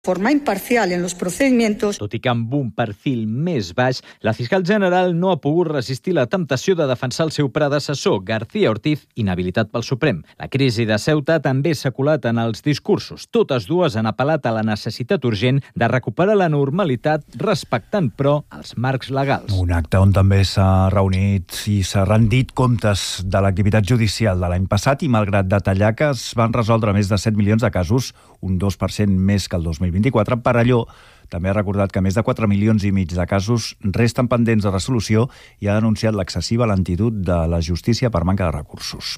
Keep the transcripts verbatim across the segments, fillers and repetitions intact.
forma imparcial en los procedimientos. Tot i que amb un perfil més baix, la fiscal general no ha pogut resistir la temptació de defensar el seu predecessor, García Ortiz, inhabilitat pel Suprem. La crisi de Ceuta també s'ha colat en els discursos. Totes dues han apel·lat a la necessitat urgent de recuperar la normalitat, respectant, però, els marcs legals. Un acte on també s'ha reunit i s'ha rendit comptes de l'activitat judicial de l'any passat i, malgrat detallar que es van resoldre més de set milions de casos, un dos per cent més que el dos mil vint-i-quatre, Parelló també ha recordat que més de quatre milions i mig de casos resten pendents de resolució i ha denunciat l'excessiva lentitud de la justícia per manca de recursos.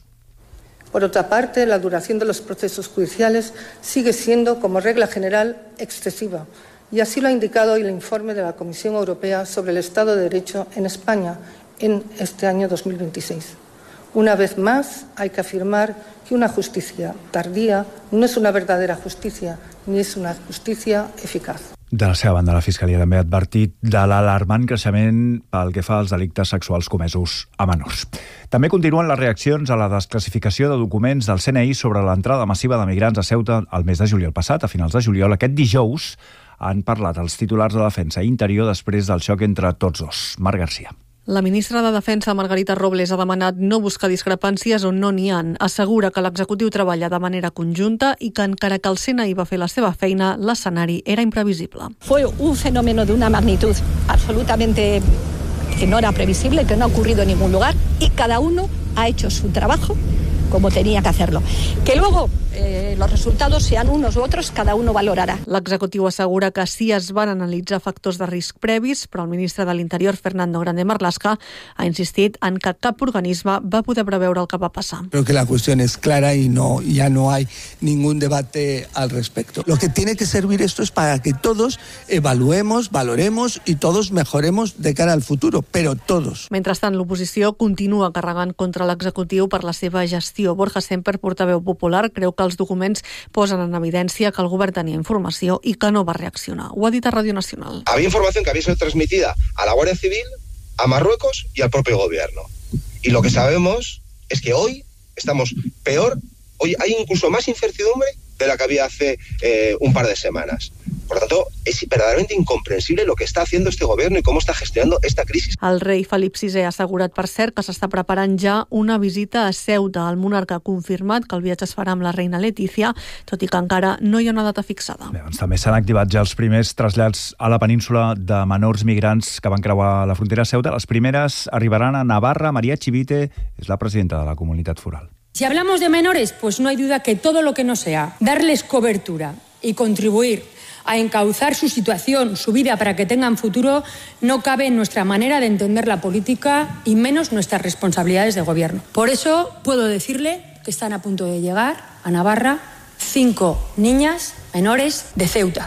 Por otra parte, la duración de los procesos judiciales sigue siendo, como regla general, excesiva, y así lo ha indicado hoy el informe de la Comisión Europea sobre el Estado de Derecho en España en este año dos mil veintiséis. Una vez más, hay que afirmar que una justicia tardía no es una verdadera justicia, ni és una justícia eficaç. De la seva banda, la Fiscalia també ha advertit de l'alarmant creixement pel que fa als delictes sexuals comesos a menors. També continuen les reaccions a la desclassificació de documents del C N I sobre l'entrada massiva de migrants a Ceuta el mes de juliol passat. A finals de juliol, aquest dijous, han parlat els titulars de Defensa i Interior després del xoc entre tots dos. Marc Garcia. La ministra de Defensa, Margarita Robles, ha demanat no buscar discrepàncies on no n'hi ha. Assegura que l'executiu treballa de manera conjunta i que encara que el C N I va fer la seva feina, l'escenari era imprevisible. Fue un fenómeno de una magnitud absolutamente que no era previsible, que no ha ocurrido en ningún lugar y cada uno ha hecho su trabajo como tenía que hacerlo. Que luego eh, los resultados sean unos u otros, cada uno valorarà. L'executiu assegura que sí es van analitzar factors de risc previs, però el ministre de l'Interior, Fernando Grande Marlaska, ha insistit en que cap organisme va poder preveure el que va passar. Creo que la cuestión es clara y no, ya no hay ningún debate al respecto. Lo que tiene que servir esto es para que todos evaluemos, valoremos y todos mejoremos de cara al futuro, pero todos. Mentrestant, l'oposició continua carregant contra l'executiu per la seva gestió. Borja Semper, portaveu popular, creu que els documents posen en evidència que el govern tenia informació i que no va reaccionar. Ho ha dit a Ràdio Nacional. Había información que había sido transmitida a la Guardia Civil, a Marruecos y al propio gobierno. Y lo que sabemos es que hoy estamos peor, hoy hay incluso más incertidumbre de la que había hace eh, un par de semanas. Por lo tanto, es verdaderamente incomprensible lo que está haciendo este gobierno y cómo está gestionando esta crisis. El rei Felip sisè ha assegurat, per cert, que s'està preparant ja una visita a Ceuta. El monarca ha confirmat que el viatge es farà amb la reina Letícia, tot i que encara no hi ha una data fixada. Bé, doncs també s'han activat ja els primers trasllats a la península de menors migrants que van creuar la frontera a Ceuta. Les primeres arribaran a Navarra. María Chivite és la presidenta de la comunitat foral. Si hablamos de menores, pues no hay duda que todo lo que no sea darles cobertura y contribuir a encauzar su situación, su vida para que tengan futuro, no cabe en nuestra manera de entender la política y menos nuestras responsabilidades de gobierno. Por eso puedo decirle que están a punto de llegar a Navarra cinco niñas menores de Ceuta.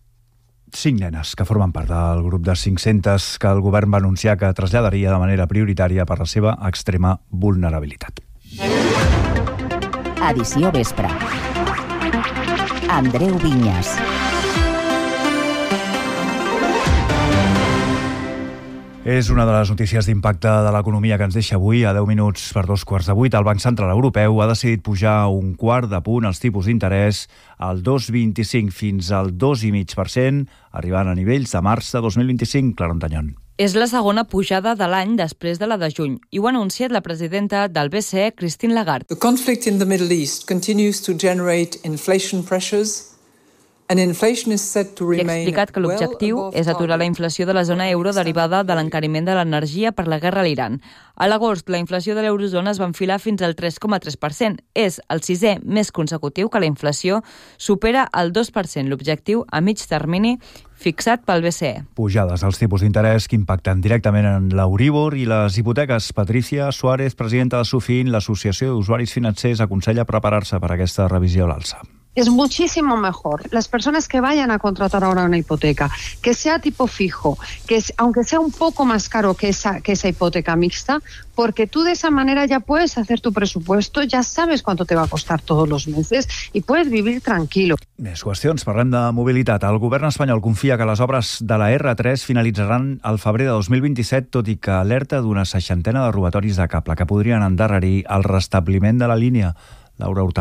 Cinc nenes que formen part del grup de cinc-centes que el govern va anunciar que traslladaria de manera prioritària per la seva extrema vulnerabilitat. Edició Vespre. Andreu Vinyes. És una de les notícies d'impacte de l'economia que ens deixa avui. A deu minuts per dos quarts de vuit, el Banc Central Europeu ha decidit pujar un quart de punt els tipus d'interès al dos coma vint-i-cinc fins al dos coma cinc per cent, arribant a nivells de març de dos mil vint-i-cinc. Clara Ontañón. És la segona pujada de l'any després de la de juny i ho ha anunciat la presidenta del B C E, Christine Lagarde. The conflict in the Middle East continues to generate inflation pressures. I ha explicat que l'objectiu és aturar la inflació de la zona euro derivada de l'encariment de l'energia per la guerra a l'Iran. A l'agost, la inflació de l'eurozona es va enfilar fins al tres coma tres per cent. És el sisè més consecutiu que la inflació supera el dos per cent, l'objectiu a mig termini fixat pel B C E. Pujades als tipus d'interès que impacten directament en l'Euríbor i les hipoteques. Patricia Suárez, presidenta de SUFIN, l'Associació d'Usuaris Financers, aconsella preparar-se per aquesta revisió a l'alça. Es muchísimo mejor las personas que vayan a contratar ahora una hipoteca, que sea tipo fijo, que es, aunque sea un poco más caro que esa, que esa hipoteca mixta, porque tú de esa manera ya puedes hacer tu presupuesto, ya sabes cuánto te va a costar todos los meses y puedes vivir tranquilo. Més qüestions, parlem de mobilitat. El govern espanyol confia que les obres de la erre tres finalitzaran al febrer de dos mil vint-i-set, tot i que alerta d'una seixantena de robatoris de cable que podrien endarrerir el restabliment de la línia. Laura Hurtado.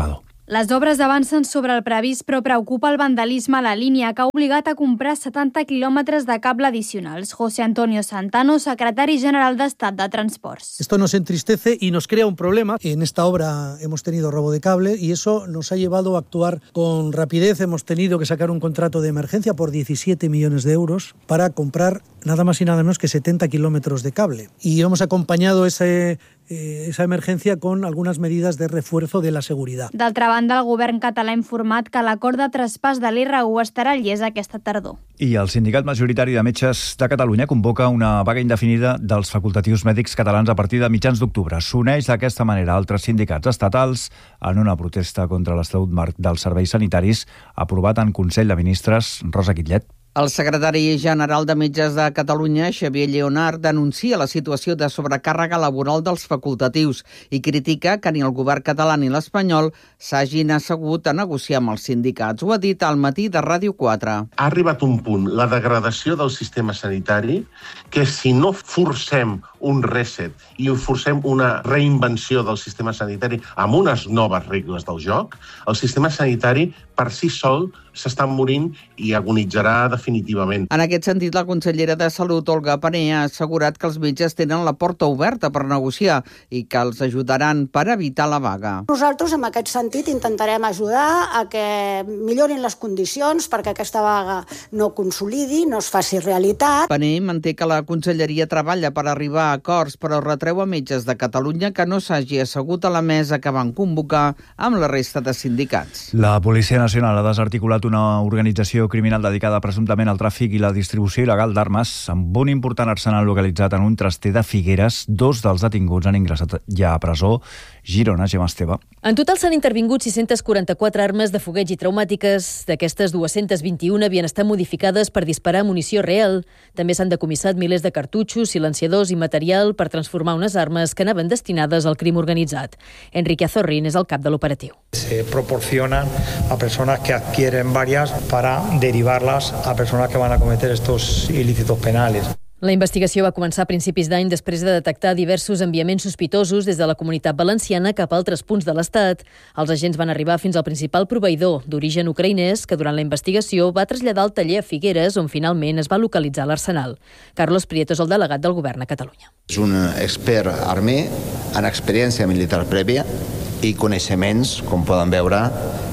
Les obres avancen sobre el previst, però preocupa el vandalisme a la línia, que ha obligat a comprar setanta quilòmetres de cable addicionals. José Antonio Santano, secretari general d'Estat de Transports. Esto nos entristece y nos crea un problema. En esta obra hemos tenido robo de cable y eso nos ha llevado a actuar con rapidez. Hemos tenido que sacar un contrato de emergencia por diecisiete millones de euros para comprar nada más y nada menos que setenta kilómetros de cable. Y hemos acompañado ese... esa emergència con algunes medidas de refuerzo de la seguridad. D'altra banda, el govern català ha informat que l'acord de traspàs de l'I R U estarà al llest aquesta tardor. I el sindicat majoritari de metges de Catalunya convoca una vaga indefinida dels facultatius mèdics catalans a partir de mitjans d'octubre. S'uneix d'aquesta manera altres sindicats estatals en una protesta contra l'Estatut Marc dels Serveis Sanitaris aprovat en Consell de Ministres. Rosa Guitllet. El secretari general de Metges de Catalunya, Xavier Lleonard, denuncia la situació de sobrecàrrega laboral dels facultatius i critica que ni el govern català ni l'espanyol s'hagin assegut a negociar amb els sindicats. Ho ha dit al matí de Ràdio quatre. Ha arribat un punt, la degradació del sistema sanitari, que si no forcem un reset i forcem una reinvenció del sistema sanitari amb unes noves regles del joc, el sistema sanitari per si sol s'està morint i agonitzarà definitivament. En aquest sentit, la consellera de Salut, Olga Pané, ha assegurat que els metges tenen la porta oberta per negociar i que els ajudaran per evitar la vaga. Nosaltres, en aquest sentit, intentarem ajudar a que millorin les condicions perquè aquesta vaga no consolidi, no es faci realitat. Pané manté que la conselleria treballa per arribar a acords, però retreu a Metges de Catalunya que no s'hagi assegut a la mesa que van convocar amb la resta de sindicats. La Policia Nacional ha desarticulat una organització criminal dedicada presumptament al tràfic i la distribució il·legal d'armes amb un important arsenal localitzat en un traster de Figueres. Dos dels detinguts han ingressat ja a presó. Girona, Gemma Esteve. En total s'han intervingut sis-centes quaranta-quatre armes de fogueig i traumàtiques. D'aquestes, dues-centes vint-i-una havien estat modificades per disparar munició real. També s'han decomissat milers de cartutxos, silenciadors i material per transformar unes armes que anaven destinades al crim organitzat. Enrique Azorrín és el cap de l'operatiu. Se proporcionan a personas que adquieren varias para derivarlas a personas que van a cometer estos ilícitos penales. La investigació va començar a principis d'any després de detectar diversos enviaments sospitosos des de la Comunitat Valenciana cap a altres punts de l'Estat. Els agents van arribar fins al principal proveïdor d'origen ucraïnès que durant la investigació va traslladar el taller a Figueres, on finalment es va localitzar l'arsenal. Carlos Prieto és el delegat del govern a Catalunya. És un expert armé en experiència militar prèvia i coneixements, com poden veure,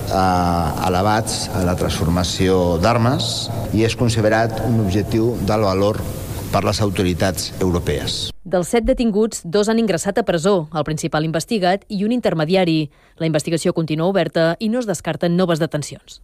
eh, elevats a la transformació d'armes i és considerat un objectiu d'alt valor per les autoritats europees. Dels set detinguts, dos han ingressat a presó, el principal investigat i un intermediari. La investigació continua oberta i no es descarten noves detencions.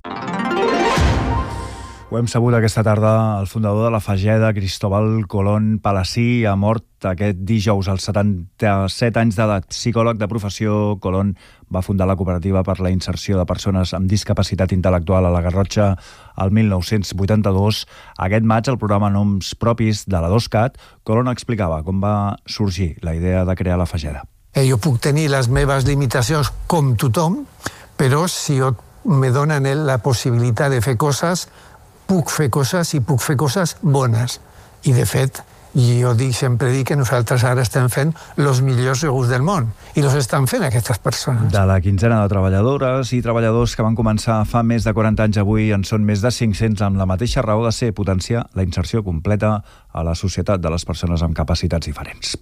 Ho hem sabut aquesta tarda, el fundador de la Fageda, Cristóbal Colón Palací, ha mort aquest dijous als setanta-set anys d'edat. Psicòleg de professió, Colón va fundar la cooperativa per la inserció de persones amb discapacitat intel·lectual a la Garrotxa el mil nou-cents vuitanta-dos. Aquest maig, al programa Noms Propis de la DOSCAT, Colón explicava com va sorgir la idea de crear la Fageda. Eh, jo puc tenir les meves limitacions com tothom, però si jo me donen la possibilitat de fer coses, puc fer coses i puc fer coses bones. I, de fet, jo dic, sempre dic que nosaltres ara estem fent els millors segurs del món i els estan fent aquestes persones. De la quinzena de treballadores i treballadors que van començar fa més de quaranta anys, avui en són més de cinc-cents, amb la mateixa raó de ser potenciar la inserció completa a la societat de les persones amb capacitats diferents.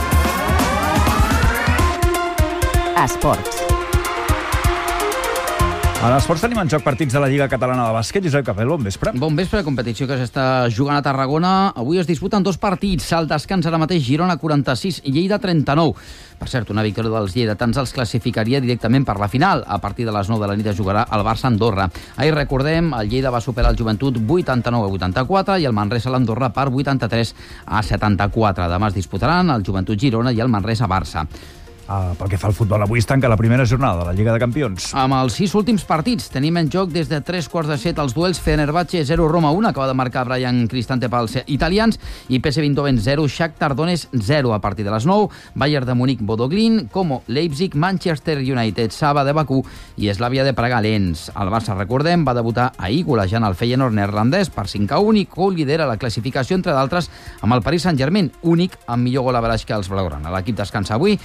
Esports. A l'Esports tenim en joc partits de la Lliga Catalana de Bàsquet. Josep Capel, bon vespre. Bon vespre, competició que s'està jugant a Tarragona. Avui es disputen dos partits. Al descans ara mateix, Girona quaranta-sis, Lleida trenta-nou. Per cert, una victòria dels lleidatans els classificaria directament per la final. A partir de les nou de la nit es jugarà el Barça-Andorra. Ahir, recordem, el Lleida va superar el Joventut vuitanta-nou a vuitanta-quatre i el Manresa a l'Andorra per vuitanta-tres a setanta-quatre. Demà es disputaran el Joventut-Girona i el Manresa-Barça. Uh, pel que fa al futbol, avui es tanca la primera jornada de la Lliga de Campions. Amb els sis últims partits tenim en joc des de tres quarts de set els duels Fenerbahce zero Roma un, acaba de marcar Brian Cristante pels italians, i P S V Eindhoven zero Shakhtar Donetsk zero. A partir de les nou, Bayern de Múnich Bodo Glimt, Como Leipzig, Manchester United Saba de Bakú i Slavia de Praga Lens. El Barça, recordem, va debutar ahir golejant el Feyenoord neerlandès per cinc a un i co-lidera la classificació, entre d'altres, amb el Paris Saint-Germain, únic amb millor gol average que els blaugrana. L'equip descansa avui i a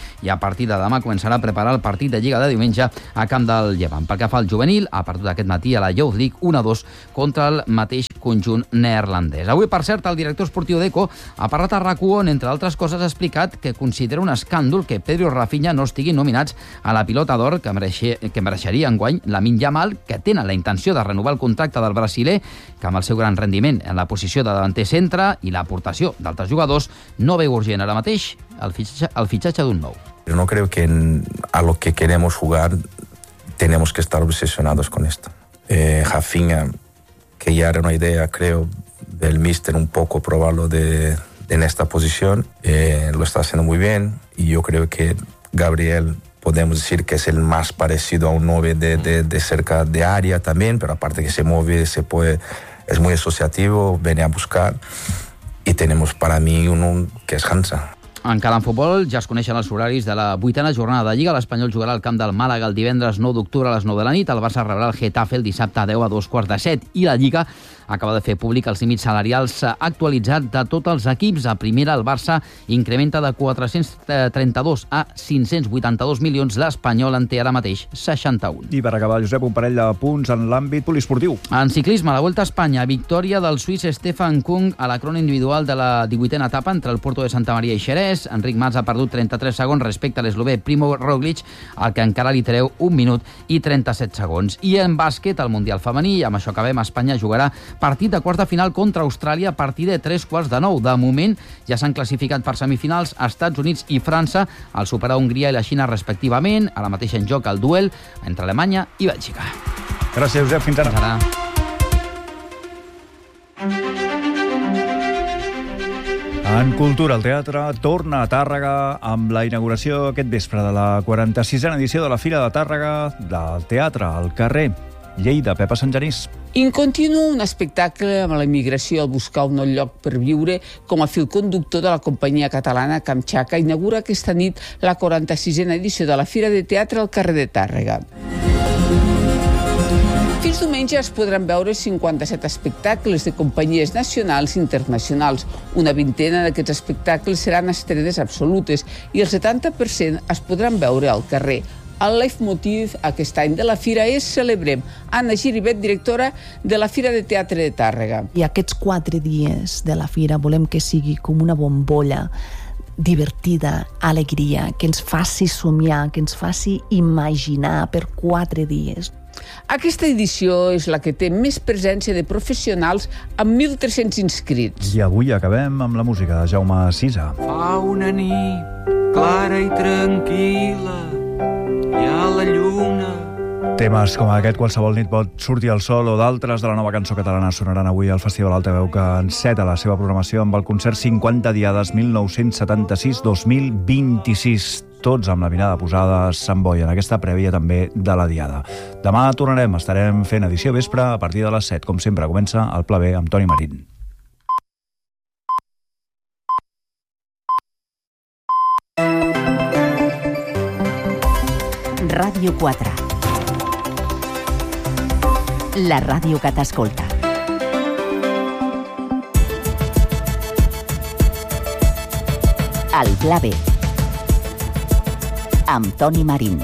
partir de demà començarà a preparar el partit de Lliga de diumenge a camp del Llevant. Pel que fa al juvenil, ha perdut aquest matí a la Youth League un a dos contra el mateix conjunt neerlandès. Avui, per cert, el director esportiu d'Eco ha parlat a RAC u, on, entre altres coses, ha explicat que considera un escàndol que Pedro i Rafinha no estiguin nominats a la pilota d'or que, mereixer, que mereixeria enguany Lamine Yamal, que tenen la intenció de renovar el contracte del brasiler, que amb el seu gran rendiment en la posició de davanter centre i l'aportació d'altres jugadors no veu urgent ara mateix el fitxatge, el fitxatge d'un nou. No creo que en, a lo que queremos jugar tenemos que estar obsesionados con esto. Eh, Rafinha, que ya era una idea, creo, del míster un poco probarlo de, de en esta posición, eh, lo está haciendo muy bien, y yo creo que Gabriel podemos decir que es el más parecido a un nueve de, de, de cerca de área también, pero aparte que se mueve, se puede, es muy asociativo, viene a buscar, y tenemos para mí uno que es Hansa. Encara en futbol, ja es coneixen els horaris de la vuitena jornada de Lliga. L'Espanyol jugarà al camp del Màlaga el divendres nou d'octubre a les nou de la nit. El Barça rebrà el Getafe el dissabte a deu a dos quarts de set. I la Lliga acaba de fer públic els límits salarials actualitzats de tots els equips. A primera, el Barça incrementa de quatre-cents trenta-dos a cinc-cents vuitanta-dos milions. L'Espanyol en té ara mateix seixanta-un. I per acabar, Josep, un parell de punts en l'àmbit poliesportiu. En ciclisme, la Volta a Espanya, victòria del suís Stefan Kung a la crona individual de la divuitena etapa entre el Porto de Santa Maria i Xerès. Enric Mas ha perdut trenta-tres segons respecte a l'eslovè Primo Roglic, al que encara li treu un minut i trenta-set segons. I en bàsquet, el Mundial femení, i amb això acabem, Espanya jugarà partit de quarts de final contra Austràlia a partir de tres quarts de nou. De moment ja s'han classificat per semifinals Estats Units i França, al superar Hongria i la Xina respectivament. Ara mateix en joc el duel entre Alemanya i Bèlgica. Gràcies, Josep. Fins ara. Fins ara. En cultura, el teatre torna a Tàrrega amb la inauguració aquest vespre de la quaranta-sisena edició de la Fira de Tàrrega del Teatre al Carrer. Lleida, Pepa Sant Genís. In continu, un espectacle amb la immigració al buscar un nou lloc per viure com a fil conductor de la companyia catalana Kamchatka inaugura aquesta nit la quaranta-sisena edició de la Fira de Teatre al Carrer de Tàrrega. Fins diumenge es podran veure cinquanta-set espectacles de companyies nacionals i internacionals. Una vintena d'aquests espectacles seran estrenes absolutes i el setanta per cent es podran veure al carrer. El leitmotiv aquest any de la Fira és Celebrem. Anna Giribet, directora de la Fira de Teatre de Tàrrega. I aquests quatre dies de la Fira volem que sigui com una bombolla divertida, alegria, que ens faci somiar, que ens faci imaginar per quatre dies. Aquesta edició és la que té més presència de professionals amb mil tres-cents inscrits. I avui acabem amb la música de Jaume Sisa. Fa una nit clara i tranquil·la, hi ha la lluna. Temes com aquest, Qualsevol nit pot sortir el sol, o d'altres de la nova cançó catalana sonaran avui al Festival Altaveu, que enceta la seva programació amb el concert cinquanta diades mil nou-cents setanta-sis dos mil vint-i-sis. Tots amb la mirada posada a Sant Boi, en aquesta prèvia també de la Diada. Demà tornarem, estarem fent edició vespre a partir de les set. Com sempre, comença el Pla B amb Toni Marín. Ràdio quatre. La ràdio que t'escolta. El Pla B. Amb Toni Marín.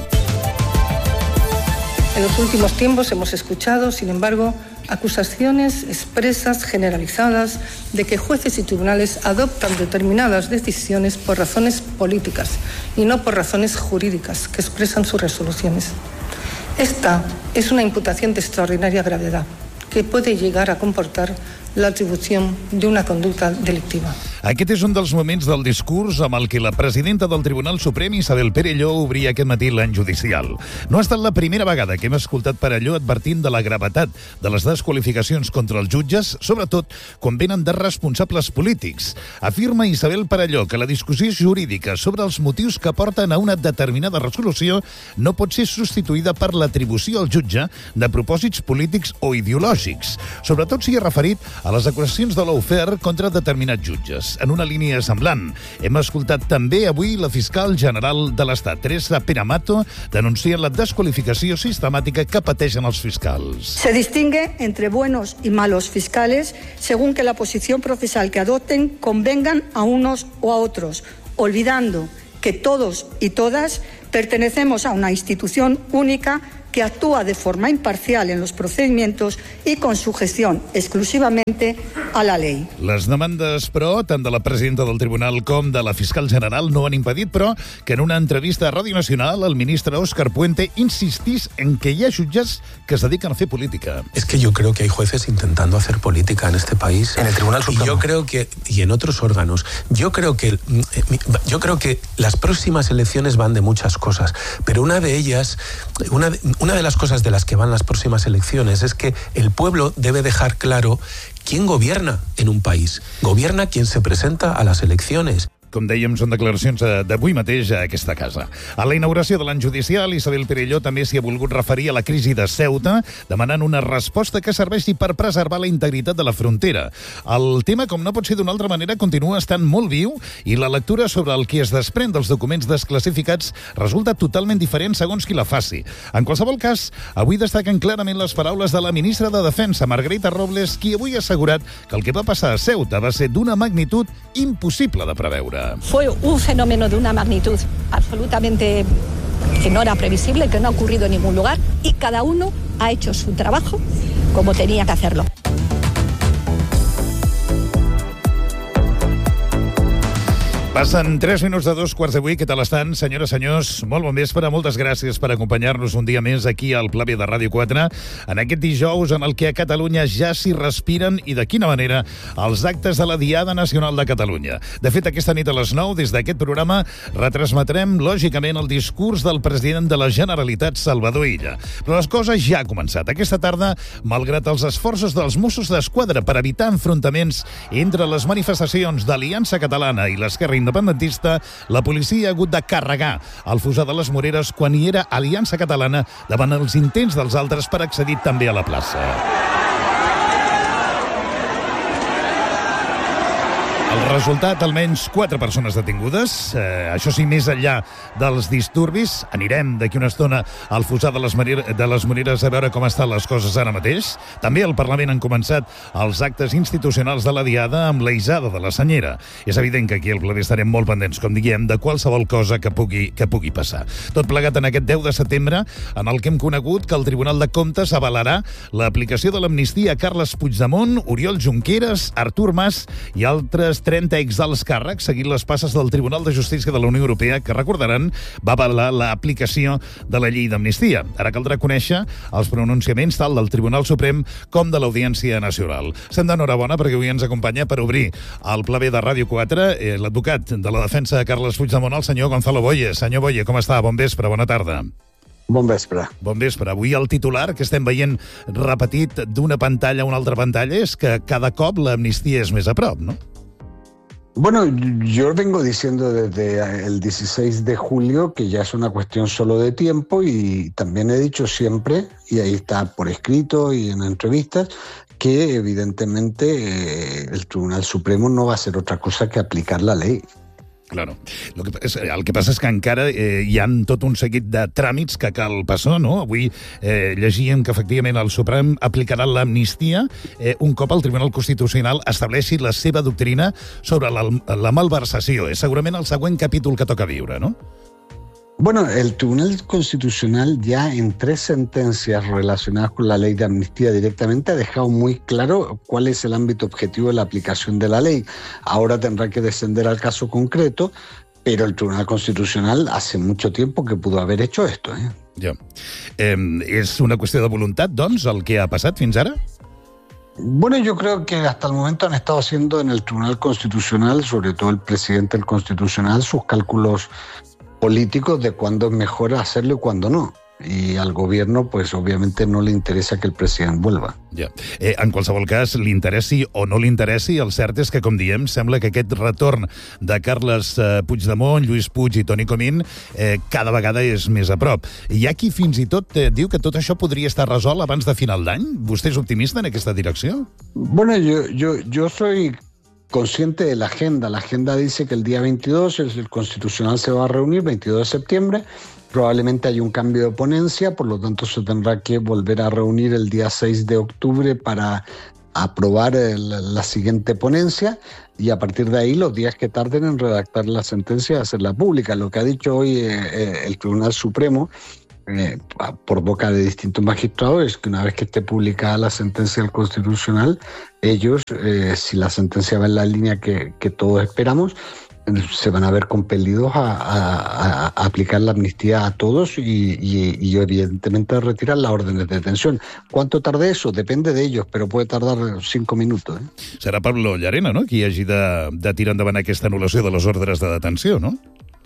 En los últimos tiempos hemos escuchado, sin embargo, acusaciones expresas, generalizadas, de que jueces y tribunales adoptan determinadas decisiones por razones políticas y no por razones jurídicas que expresan sus resoluciones. Esta es una imputación de extraordinaria gravedad que puede llegar a comportar la atribución de una conducta delictiva. Aquest és un dels moments del discurs amb el que la presidenta del Tribunal Suprem, Isabel Perelló, obria aquest matí l'any judicial. No ha estat la primera vegada que hem escoltat Perelló advertint de la gravetat de les desqualificacions contra els jutges, sobretot quan venen de responsables polítics. Afirma Isabel Perelló que la discussió jurídica sobre els motius que porten a una determinada resolució no pot ser substituïda per l'atribució al jutge de propòsits polítics o ideològics. Sobretot s'hi ha referit a les acusacions de lawfare contra determinats jutges. En una línia semblant, hem escoltat també avui la fiscal general de l'Estat, Teresa Peramato, denunciant la desqualificació sistemàtica que pateixen els fiscals. Se distingue entre buenos y malos fiscales según que la posición procesal que adopten convengan a unos o a otros, olvidando que todos y todas pertenecemos a una institución única que actúa de forma imparcial en los procedimientos y con sujeción exclusivamente a la ley. Les demandes, però, tant de la presidenta del tribunal com de la fiscal general no han impedit, però, que en una entrevista a Ràdio Nacional el ministre Óscar Puente insistís en que hi ha jutges que se dedican a hacer política. Es que yo creo que hay jueces intentando hacer política en este país. En el Tribunal Supremo. Y yo creo que, y en otros órganos. Yo creo que, yo creo que las próximas elecciones van de muchas cosas, pero una de ellas, una de, Una de las cosas de las que van las próximas elecciones es que el pueblo debe dejar claro quién gobierna en un país. Gobierna quien se presenta a las elecciones. Com dèiem, són declaracions d'avui mateix a aquesta casa. A la inauguració de l'any judicial, Isabel Perelló també s'hi ha volgut referir a la crisi de Ceuta, demanant una resposta que serveixi per preservar la integritat de la frontera. El tema, com no pot ser d'una altra manera, continua estant molt viu i la lectura sobre el que es desprèn dels documents desclassificats resulta totalment diferent segons qui la faci. En qualsevol cas, avui destaquen clarament les paraules de la ministra de Defensa, Margarita Robles, qui avui ha assegurat que el que va passar a Ceuta va ser d'una magnitud impossible de preveure. Fue un fenómeno de una magnitud absolutamente que no era previsible, que no ha ocurrido en ningún lugar, y cada uno ha hecho su trabajo como tenía que hacerlo. Passen tres minuts de dos quarts de vuit. Què tal estan, senyores, senyors? Molt bon vespre, moltes gràcies per acompanyar-nos un dia més aquí al Pla B de Ràdio quatre, en aquest dijous en el que a Catalunya ja s'hi respiren, i de quina manera, els actes de la Diada Nacional de Catalunya. De fet, aquesta nit a les nou, des d'aquest programa, retransmetrem, lògicament, el discurs del president de la Generalitat, Salvador Illa. Però les coses ja han començat. Aquesta tarda, malgrat els esforços dels Mossos d'Esquadra per evitar enfrontaments entre les manifestacions d'Aliança Catalana i l'Esquerra independentista, la policia ha hagut de carregar el fossar de les Moreres quan hi era Aliança Catalana davant els intents dels altres per accedir també a la plaça. El resultat, almenys quatre persones detingudes. Eh, això sí, més enllà dels disturbis, anirem d'aquí una estona al fossar de les, de les Moreres a veure com estan les coses ara mateix. També al Parlament han començat els actes institucionals de la Diada amb la Isada de la Senyera. És evident que aquí al Pla B estarem molt pendents, com diguem, de qualsevol cosa que pugui, que pugui passar. Tot plegat en aquest deu de setembre, en el que hem conegut que el Tribunal de Comptes avalarà l'aplicació de l'amnistia a Carles Puigdemont, Oriol Junqueras, Artur Mas i altres trenta exalts càrrecs, seguint les passes del Tribunal de Justícia de la Unió Europea, que, recordaran, va avalar l'aplicació de la llei d'amnistia. Ara caldrà conèixer els pronunciaments tant del Tribunal Suprem com de l'Audiència Nacional. Estem d'enhorabona perquè avui ens acompanya per obrir el Pla B de Ràdio quatre eh, l'advocat de la defensa de Carles Puigdemont, el senyor Gonzalo Boye. Senyor Boye, com està? Bon vespre, bona tarda. Bon vespre. Bon vespre. Avui el titular que estem veient repetit d'una pantalla a una altra pantalla és que cada cop l'amnistia és més a prop, no? Bueno, yo vengo diciendo desde el dieciséis de julio que ya es una cuestión solo de tiempo, y también he dicho siempre, y ahí está por escrito y en entrevistas, que evidentemente eh, el Tribunal Supremo no va a hacer otra cosa que aplicar la ley. Claro. Lo que, és, el que passa és que encara eh, hi ha tot un seguit de tràmits que cal passar, no? Avui eh, llegíem que efectivament el Suprem aplicarà l'amnistia eh, un cop el Tribunal Constitucional estableixi la seva doctrina sobre la, la malversació. És segurament el següent capítol que toca viure, no? Bueno, el Tribunal Constitucional ya en tres sentencias relacionadas con la ley de amnistía directamente ha dejado muy claro cuál es el ámbito objetivo de la aplicación de la ley. Ahora tendrá que descender al caso concreto, pero el Tribunal Constitucional hace mucho tiempo que pudo haber hecho esto. ¿eh? Ja. Eh, és una qüestió de voluntat, doncs, el que ha passat fins ara? Bueno, yo creo que hasta el momento han estado haciendo en el Tribunal Constitucional, sobre todo el presidente del Constitucional, sus cálculos políticos de cuándo es mejor hacerlo y cuándo no. Y al gobierno, pues obviamente no le interesa que el president vuelva. Ja. Eh, en qualsevol cas, li interessi o no li interessi, el cert és que, com diem, sembla que aquest retorn de Carles eh, Puigdemont, Lluís Puig i Toni Comín eh, cada vegada és més a prop. Hi ha qui fins i tot eh, diu que tot això podria estar resolt abans de final d'any. Vostè és optimista en aquesta direcció? Bueno, yo, yo, yo soy consciente de la agenda. La agenda dice que el día veintidós el, el Constitucional se va a reunir, veintidós de septiembre. Probablemente hay un cambio de ponencia, por lo tanto se tendrá que volver a reunir el día seis de octubre para aprobar el, la siguiente ponencia y a partir de ahí los días que tarden en redactar la sentencia y hacerla pública. Lo que ha dicho hoy eh, el Tribunal Supremo eh, por boca de distintos magistrados es que una vez que esté publicada la sentencia del Constitucional, ellos, eh, si la sentencia va en la línea que, que todos esperamos, se van a ver compelidos a, a, a aplicar la amnistía a todos y, y, y evidentemente a retirar las órdenes de detención. ¿Cuánto tarde eso? Depende de ellos, però puede tardar cinco minutos. Eh? Serà Pablo Llarena, no?, qui hagi de, de tirar endavant aquesta anul·lació de les ordres de detenció, no?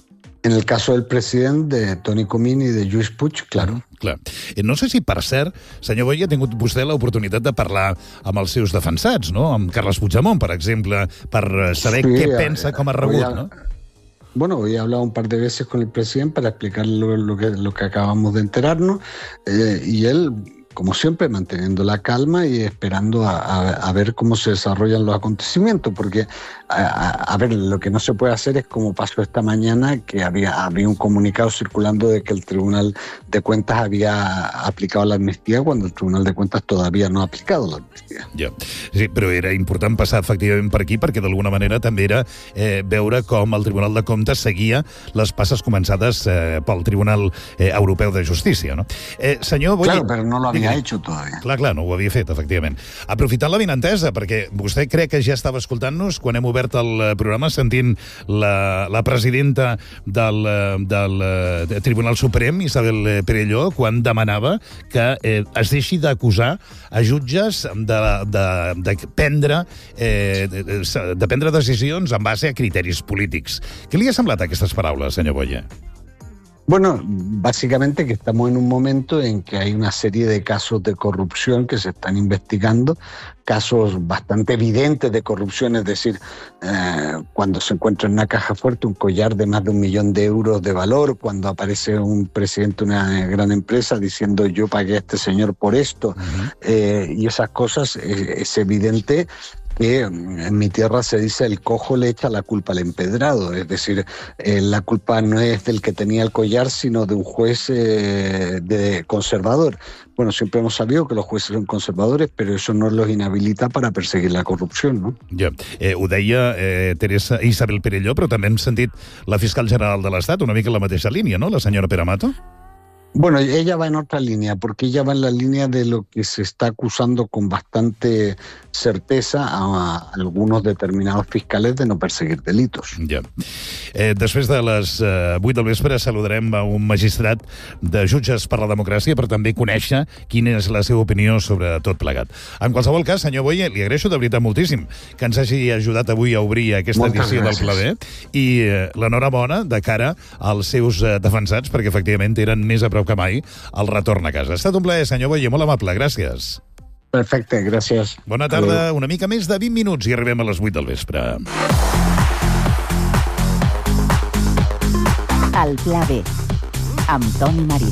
En el caso del president, de Toni Comín i de Lluís Puig, claro. Clar. No sé si, per cert, senyor Boye, ha tingut vostè l'oportunitat de parlar amb els seus defensats, no? Amb Carles Puigdemont, per exemple, per saber sí, què pensa, com ha rebut, a, ¿no? Bueno, hoy he hablado un par de veces con el presidente para explicar lo, lo, que, lo que acabamos de enterarnos eh, y él, como siempre, manteniendo la calma y esperando a, a, a ver cómo se desarrollan los acontecimientos, porque, a, a ver, lo que no se puede hacer es como pasó esta mañana, que había, había un comunicado circulando de que el Tribunal de Cuentas había aplicado la amnistía cuando el Tribunal de Cuentas todavía no ha aplicado la amnistía. Ja, sí, però era important passar efectivament per aquí perquè d'alguna manera també era eh, veure com el Tribunal de Comptes seguia les passes començades eh, pel Tribunal eh, Europeu de Justícia, no? Eh, senyor Boye... Claro, però no lo había hecho todavía. Clar, clar, no ho havia fet, efectivament. Aprofitant la vinentesa, perquè vostè crec que ja estava escoltant-nos quan hem obert el programa sentint la, la presidenta del, del, del Tribunal Suprem, Isabel Perelló, quan demanava que eh, es deixi d'acusar a jutges de, de, de, prendre, eh, de, de prendre decisions en base a criteris polítics. Què li ha semblat aquestes paraules, senyor Boye? Bueno, básicamente que estamos en un momento en que hay una serie de casos de corrupción que se están investigando, casos bastante evidentes de corrupción, es decir, eh, cuando se encuentra en una caja fuerte un collar de más de un millón de euros de valor, cuando aparece un presidente de una gran empresa diciendo yo pagué a este señor por esto, uh-huh. eh, y esas cosas, eh, es evidente que en mi tierra se dice el cojo le echa la culpa al empedrado, es decir, eh, la culpa no es del que tenía el collar, sino de un juez eh, de conservador. Bueno, siempre hemos sabido que los jueces son conservadores, pero eso no los inhabilita para perseguir la corrupción, ¿no? Ja, eh, ho deia eh, Teresa Isabel Perelló, però també hem sentit la fiscal general de l'Estat, una mica en la mateixa línia, no?, la senyora Pere Mato. Bueno, ella va en otra línea, porque ella va en la línea de lo que se está acusando con bastante certeza a algunos determinados fiscales de no perseguir delitos. Ja. Eh, després de les eh, vuit del vespre saludarem a un magistrat de Jutges per la Democràcia per també conèixer quina és la seva opinió sobre tot plegat. En qualsevol cas, senyor Boye, li agraeixo de veritat moltíssim que ens hagi ajudat avui a obrir aquesta Moltes edició gràcies. del Pla B i eh, l'enhorabona de cara als seus eh, defensats, perquè efectivament eren més a prop que mai el retorn a casa. Ha estat un plaer, senyor Boye, molt amable, gràcies. Perfecte, gràcies. Bona tarda, una mica més de vint minuts i arribem a les vuit del vespre. El Pla B, amb Toni Marín.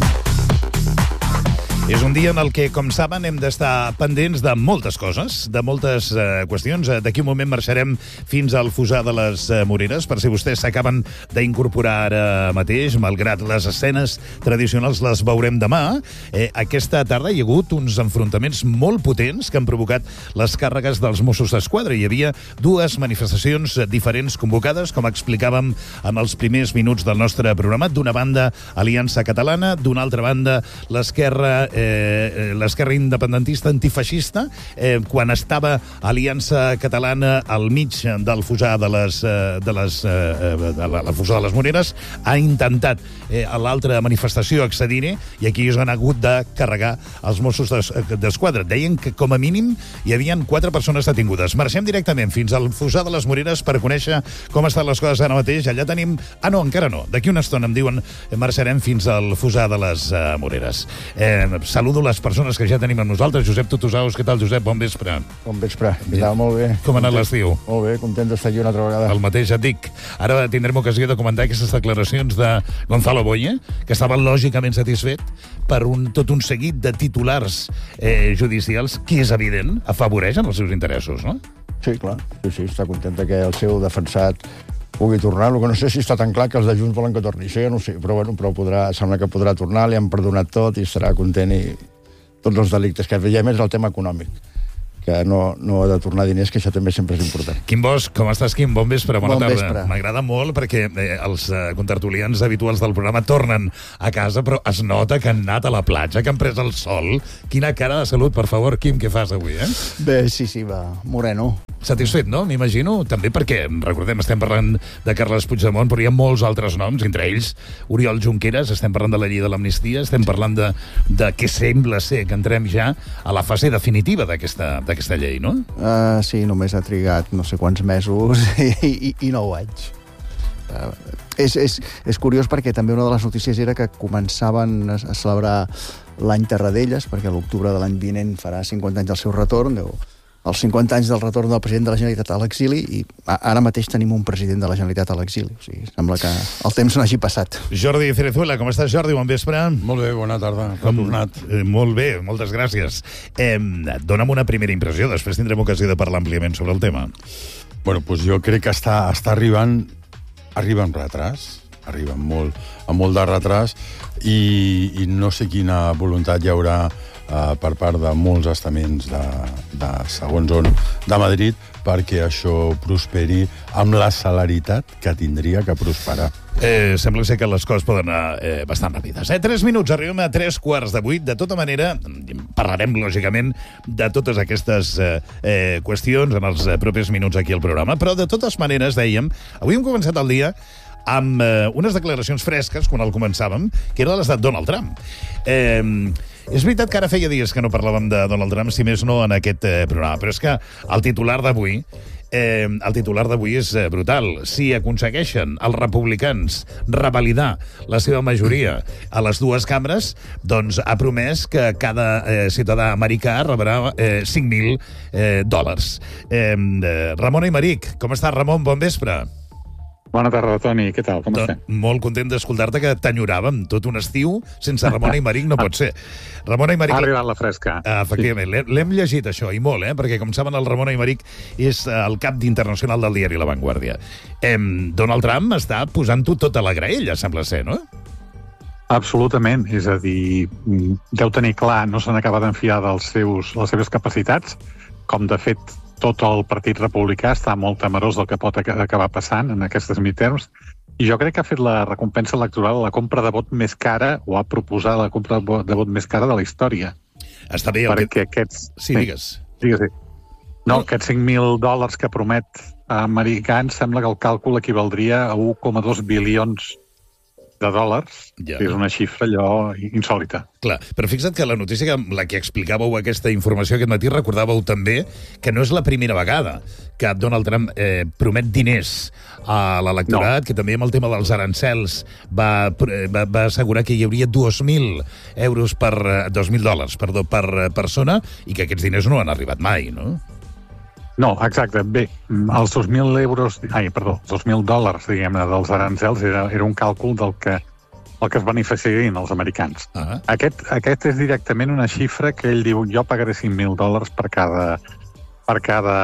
És un dia en el que, com saben, hem d'estar pendents de moltes coses, de moltes eh, qüestions. D'aquí un moment marxarem fins al Fossar de les eh, Moreres, per si vostès s'acaben d'incorporar ara mateix, malgrat les escenes tradicionals les veurem demà. Eh, aquesta tarda hi ha hagut uns enfrontaments molt potents que han provocat les càrregues dels Mossos d'Esquadra. Hi havia dues manifestacions diferents convocades, com explicàvem en els primers minuts del nostre programa. D'una banda, Aliança Catalana, d'una altra banda, l'Esquerra Eh, l'esquerra independentista antifeixista, eh, quan estava Aliança Catalana al mig del Fossar de les, eh, de les, eh, de la, la Fossar de les Moreres, ha intentat eh, a l'altra manifestació accedir-hi i aquí han hagut de carregar els Mossos d'Esquadra. Deien que com a mínim hi havia quatre persones detingudes. Marxem directament fins al Fossar de les Moreres per conèixer com estan les coses ara mateix. Allà tenim... Ah, no, encara no. D'aquí una estona em diuen marxarem fins al Fossar de les uh, Moreres. Eh, Saludo les persones que ja tenim amb nosaltres. Josep Tutusaus, què tal, Josep? Bon vespre. Bon vespre. Ja, molt bé. Com ha anat l'estiu? Molt bé, content d'estar aquí una altra vegada. El mateix et dic. Ara tindrem ocasió de comentar aquestes declaracions de Gonzalo Boye, que estava lògicament satisfet per un, tot un seguit de titulars eh, judicials que, és evident, afavoreixen els seus interessos, no? Sí, clar. Sí, sí, està content que el seu defensat pugui tornar. El que no sé si està tan clar que els de Junts volen que torni. Això ja no ho sé, però, bueno, però podrà, sembla que podrà tornar, li han perdonat tot i estarà content i tots els delictes que ha fet. I a més el tema econòmic, que no, no ha de tornar diners, que això també sempre és important. Quim Bosch, com estàs, Quim? Bon vespre, bona bon tarda. Vespre. M'agrada molt perquè eh, els eh, contertulians habituals del programa tornen a casa, però es nota que han anat a la platja, que han pres el sol. Quina cara de salut, per favor, Quim, què fas avui, eh? Bé, sí, sí, va, moreno. Satisfet, no? M'imagino. També perquè, recordem, estem parlant de Carles Puigdemont, però hi ha molts altres noms, entre ells Oriol Junqueras, estem parlant de la llei de l'amnistia, estem parlant de, de què sembla ser que entrem ja a la fase definitiva d'aquesta d'aquesta llei, no? Uh, sí, només ha trigat no sé quants mesos i, i, i nou anys. Uh, és, és, és curiós perquè també una de les notícies era que començaven a, a celebrar l'any Tarradellas, perquè a l'octubre de l'any vinent farà cinquanta anys del seu retorn, deu, els cinquanta anys del retorn del president de la Generalitat a l'exili, i ara mateix tenim un president de la Generalitat a l'exili. O sigui, sembla que el temps no hagi passat. Jordi Cerezuela, com estàs, Jordi? Bon vespre. Molt bé, bona tarda. Retornat. Eh, molt bé, moltes gràcies. Eh, dona'm una primera impressió, després tindrem ocasió de parlar àmpliament sobre el tema. Bueno, doncs jo crec que està, està arribant, arriba amb retras, arriba amb molt, amb molt de retras, i, i no sé quina voluntat hi haurà Uh, per part de molts estaments de, de segons on de Madrid perquè això prosperi amb la celeritat que tindria que prosperar. Eh, sembla ser que les coses poden anar eh, bastant ràpides. Eh? Tres minuts, arribem a tres quarts de vuit. De tota manera, parlarem, lògicament, de totes aquestes eh, eh, qüestions en els eh, propers minuts aquí al programa, però de totes maneres, dèiem, avui hem començat el dia amb eh, unes declaracions fresques, quan el començàvem, que era les de Donald Trump. Eh, és veritat que ara feia dies que no parlàvem de Donald Trump, si més no en aquest eh, programa, però és que el titular d'avui eh, el titular d'avui és eh, brutal. Si aconsegueixen els republicans revalidar la seva majoria a les dues cambres, doncs ha promès que cada eh, ciutadà americà rebrà eh, cinc mil eh, dòlars. Eh, eh, Ramon Aymeric, com estàs, Ramon? Bon vespre. Bona tarda, Toni. Què tal? Com estem? Molt content d'escoltar-te, que t'enyoràvem tot un estiu sense Ramon Aymeric, no pot ser. Ramon Aymeric... Ha arribat la fresca. Uh, efectivament, sí. L'hem llegit això, i molt, eh? Perquè, com saben, el Ramon Aymeric és el cap internacional del diari La Vanguardia. Eh, Donald Trump està posant-ho tot a la graella, sembla ser, no? Absolutament. És a dir, deu tenir clar, no se n'acaba d'enfiar dels seus, les seves capacitats, com de fet tot el Partit Republicà està molt temerós del que pot acabar passant en aquestes midterms, i jo crec que ha fet la recompensa electoral la compra de vot més cara, o ha proposat la compra de vot més cara de la història. Està bé. Perquè aquests... Sí, digues. Digues, sí. No, aquests cinc mil dòlars que promet a americans sembla que el càlcul equivaldria a u coma dos bilions de dòlars, ja. Que és una xifra allò insòlita. Clar, però fixa't que la notícia, que la que explicàveu aquesta informació aquest matí, recordàveu també que no és la primera vegada que Donald Trump eh, promet diners a l'electorat, no. Que també amb el tema dels arancels va, va, va assegurar que hi hauria dos mil euros per... dos mil dòlars, perdó, per persona, i que aquests diners no han arribat mai, no? No, exacte. Bé, els dos mil euros... Ai, perdó, els dos mil dòlars, diguem-ne, dels arancels era, era un càlcul del que, el que es beneficiarien els americans. Uh-huh. Aquest, aquest és directament una xifra que ell diu, jo pagaré cinc mil dòlars per cada, per cada,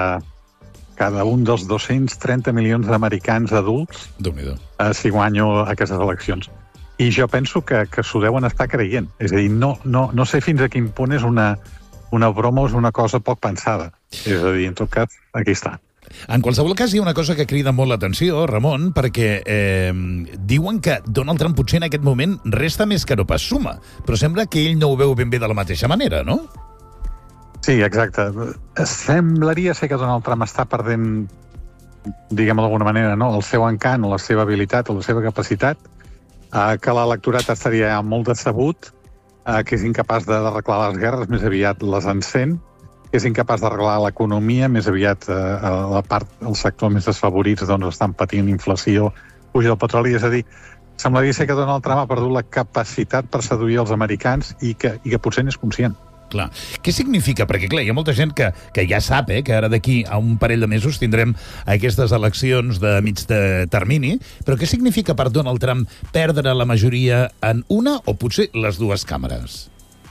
cada un dels dos-cents trenta milions d'americans adults eh, si guanyo aquestes eleccions. I jo penso que, que s'ho deuen estar creient. És a dir, no, no, no sé fins a quin punt és una... una broma és una cosa poc pensada. És a dir, en tot cas, aquí està. En qualsevol cas, hi ha una cosa que crida molt l'atenció, Ramon, perquè eh, diuen que Donald Trump potser en aquest moment resta més que no pas suma, però sembla que ell no ho veu ben bé de la mateixa manera, no? Sí, exacte. Semblaria ser que Donald Trump està perdent, diguem d'alguna manera, no? El seu encant, o la seva habilitat, o la seva capacitat, eh, que l'electorat estaria molt decebut, eh, que és incapaç d'arreglar les guerres, més aviat les encén, que és incapaç d'arreglar l'economia, més aviat eh, la part, el sector més desfavorits doncs estan patint inflació, puja del petroli, és a dir, semblaria ser que Donald Trump ha perdut la capacitat per seduir els americans i que, i que potser n'és conscient. Clar. Què significa? Perquè, clar, hi ha molta gent que, que ja sap eh, que ara d'aquí a un parell de mesos tindrem aquestes eleccions de mig de termini, però què significa per Donald Trump perdre la majoria en una o potser les dues càmeres?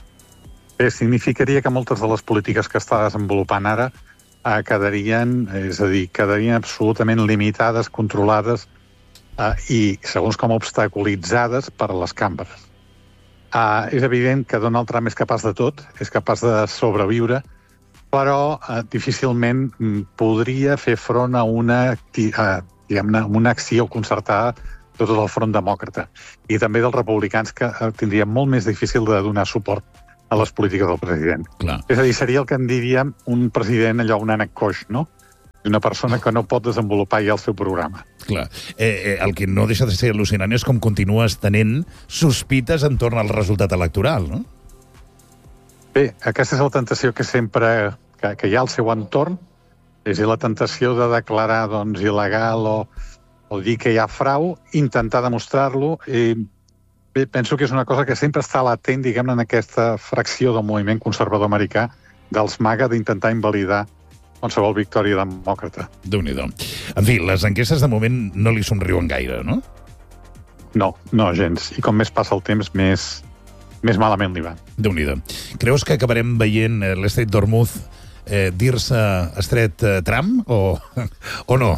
Bé, significaria que moltes de les polítiques que està desenvolupant ara eh, quedarien, és a dir, quedarien absolutament limitades, controlades eh, i, segons com, obstaculitzades per les cambres. Uh, és evident que Donald Trump és capaç de tot, és capaç de sobreviure però eh, difícilment podria fer front a una, a, diguem-ne, una acció concertada de tot el front demòcrata i també dels republicans, que tindrien molt més difícil de donar suport a les polítiques del president. Clar. És a dir, seria el que en diríem un president, allò, un ànec coix, no? Una persona que no pot desenvolupar ja el seu programa. Clar. Eh, eh, el que no deixa de ser al·lucinant és com continues tenint sospites entorn al resultat electoral, no? Bé, aquesta és la tentació que sempre que, que hi ha al seu entorn, és a dir, la tentació de declarar doncs, il·legal o, o dir que hi ha frau, intentar demostrar-lo, i bé, penso que és una cosa que sempre està latent, diguem-ne, en aquesta fracció del moviment conservador americà, dels MAGA, d'intentar invalidar qualsevol victòria demòcrata. Déu-n'hi-do. En fi, les enquestes de moment no li somriuen gaire, no? No, no, gens. I com més passa el temps, més, més malament li va. Déu-n'hi-do. Creus que acabarem veient l'Estret d'Hormuz eh, dir-se Estret eh, Trump o, o no?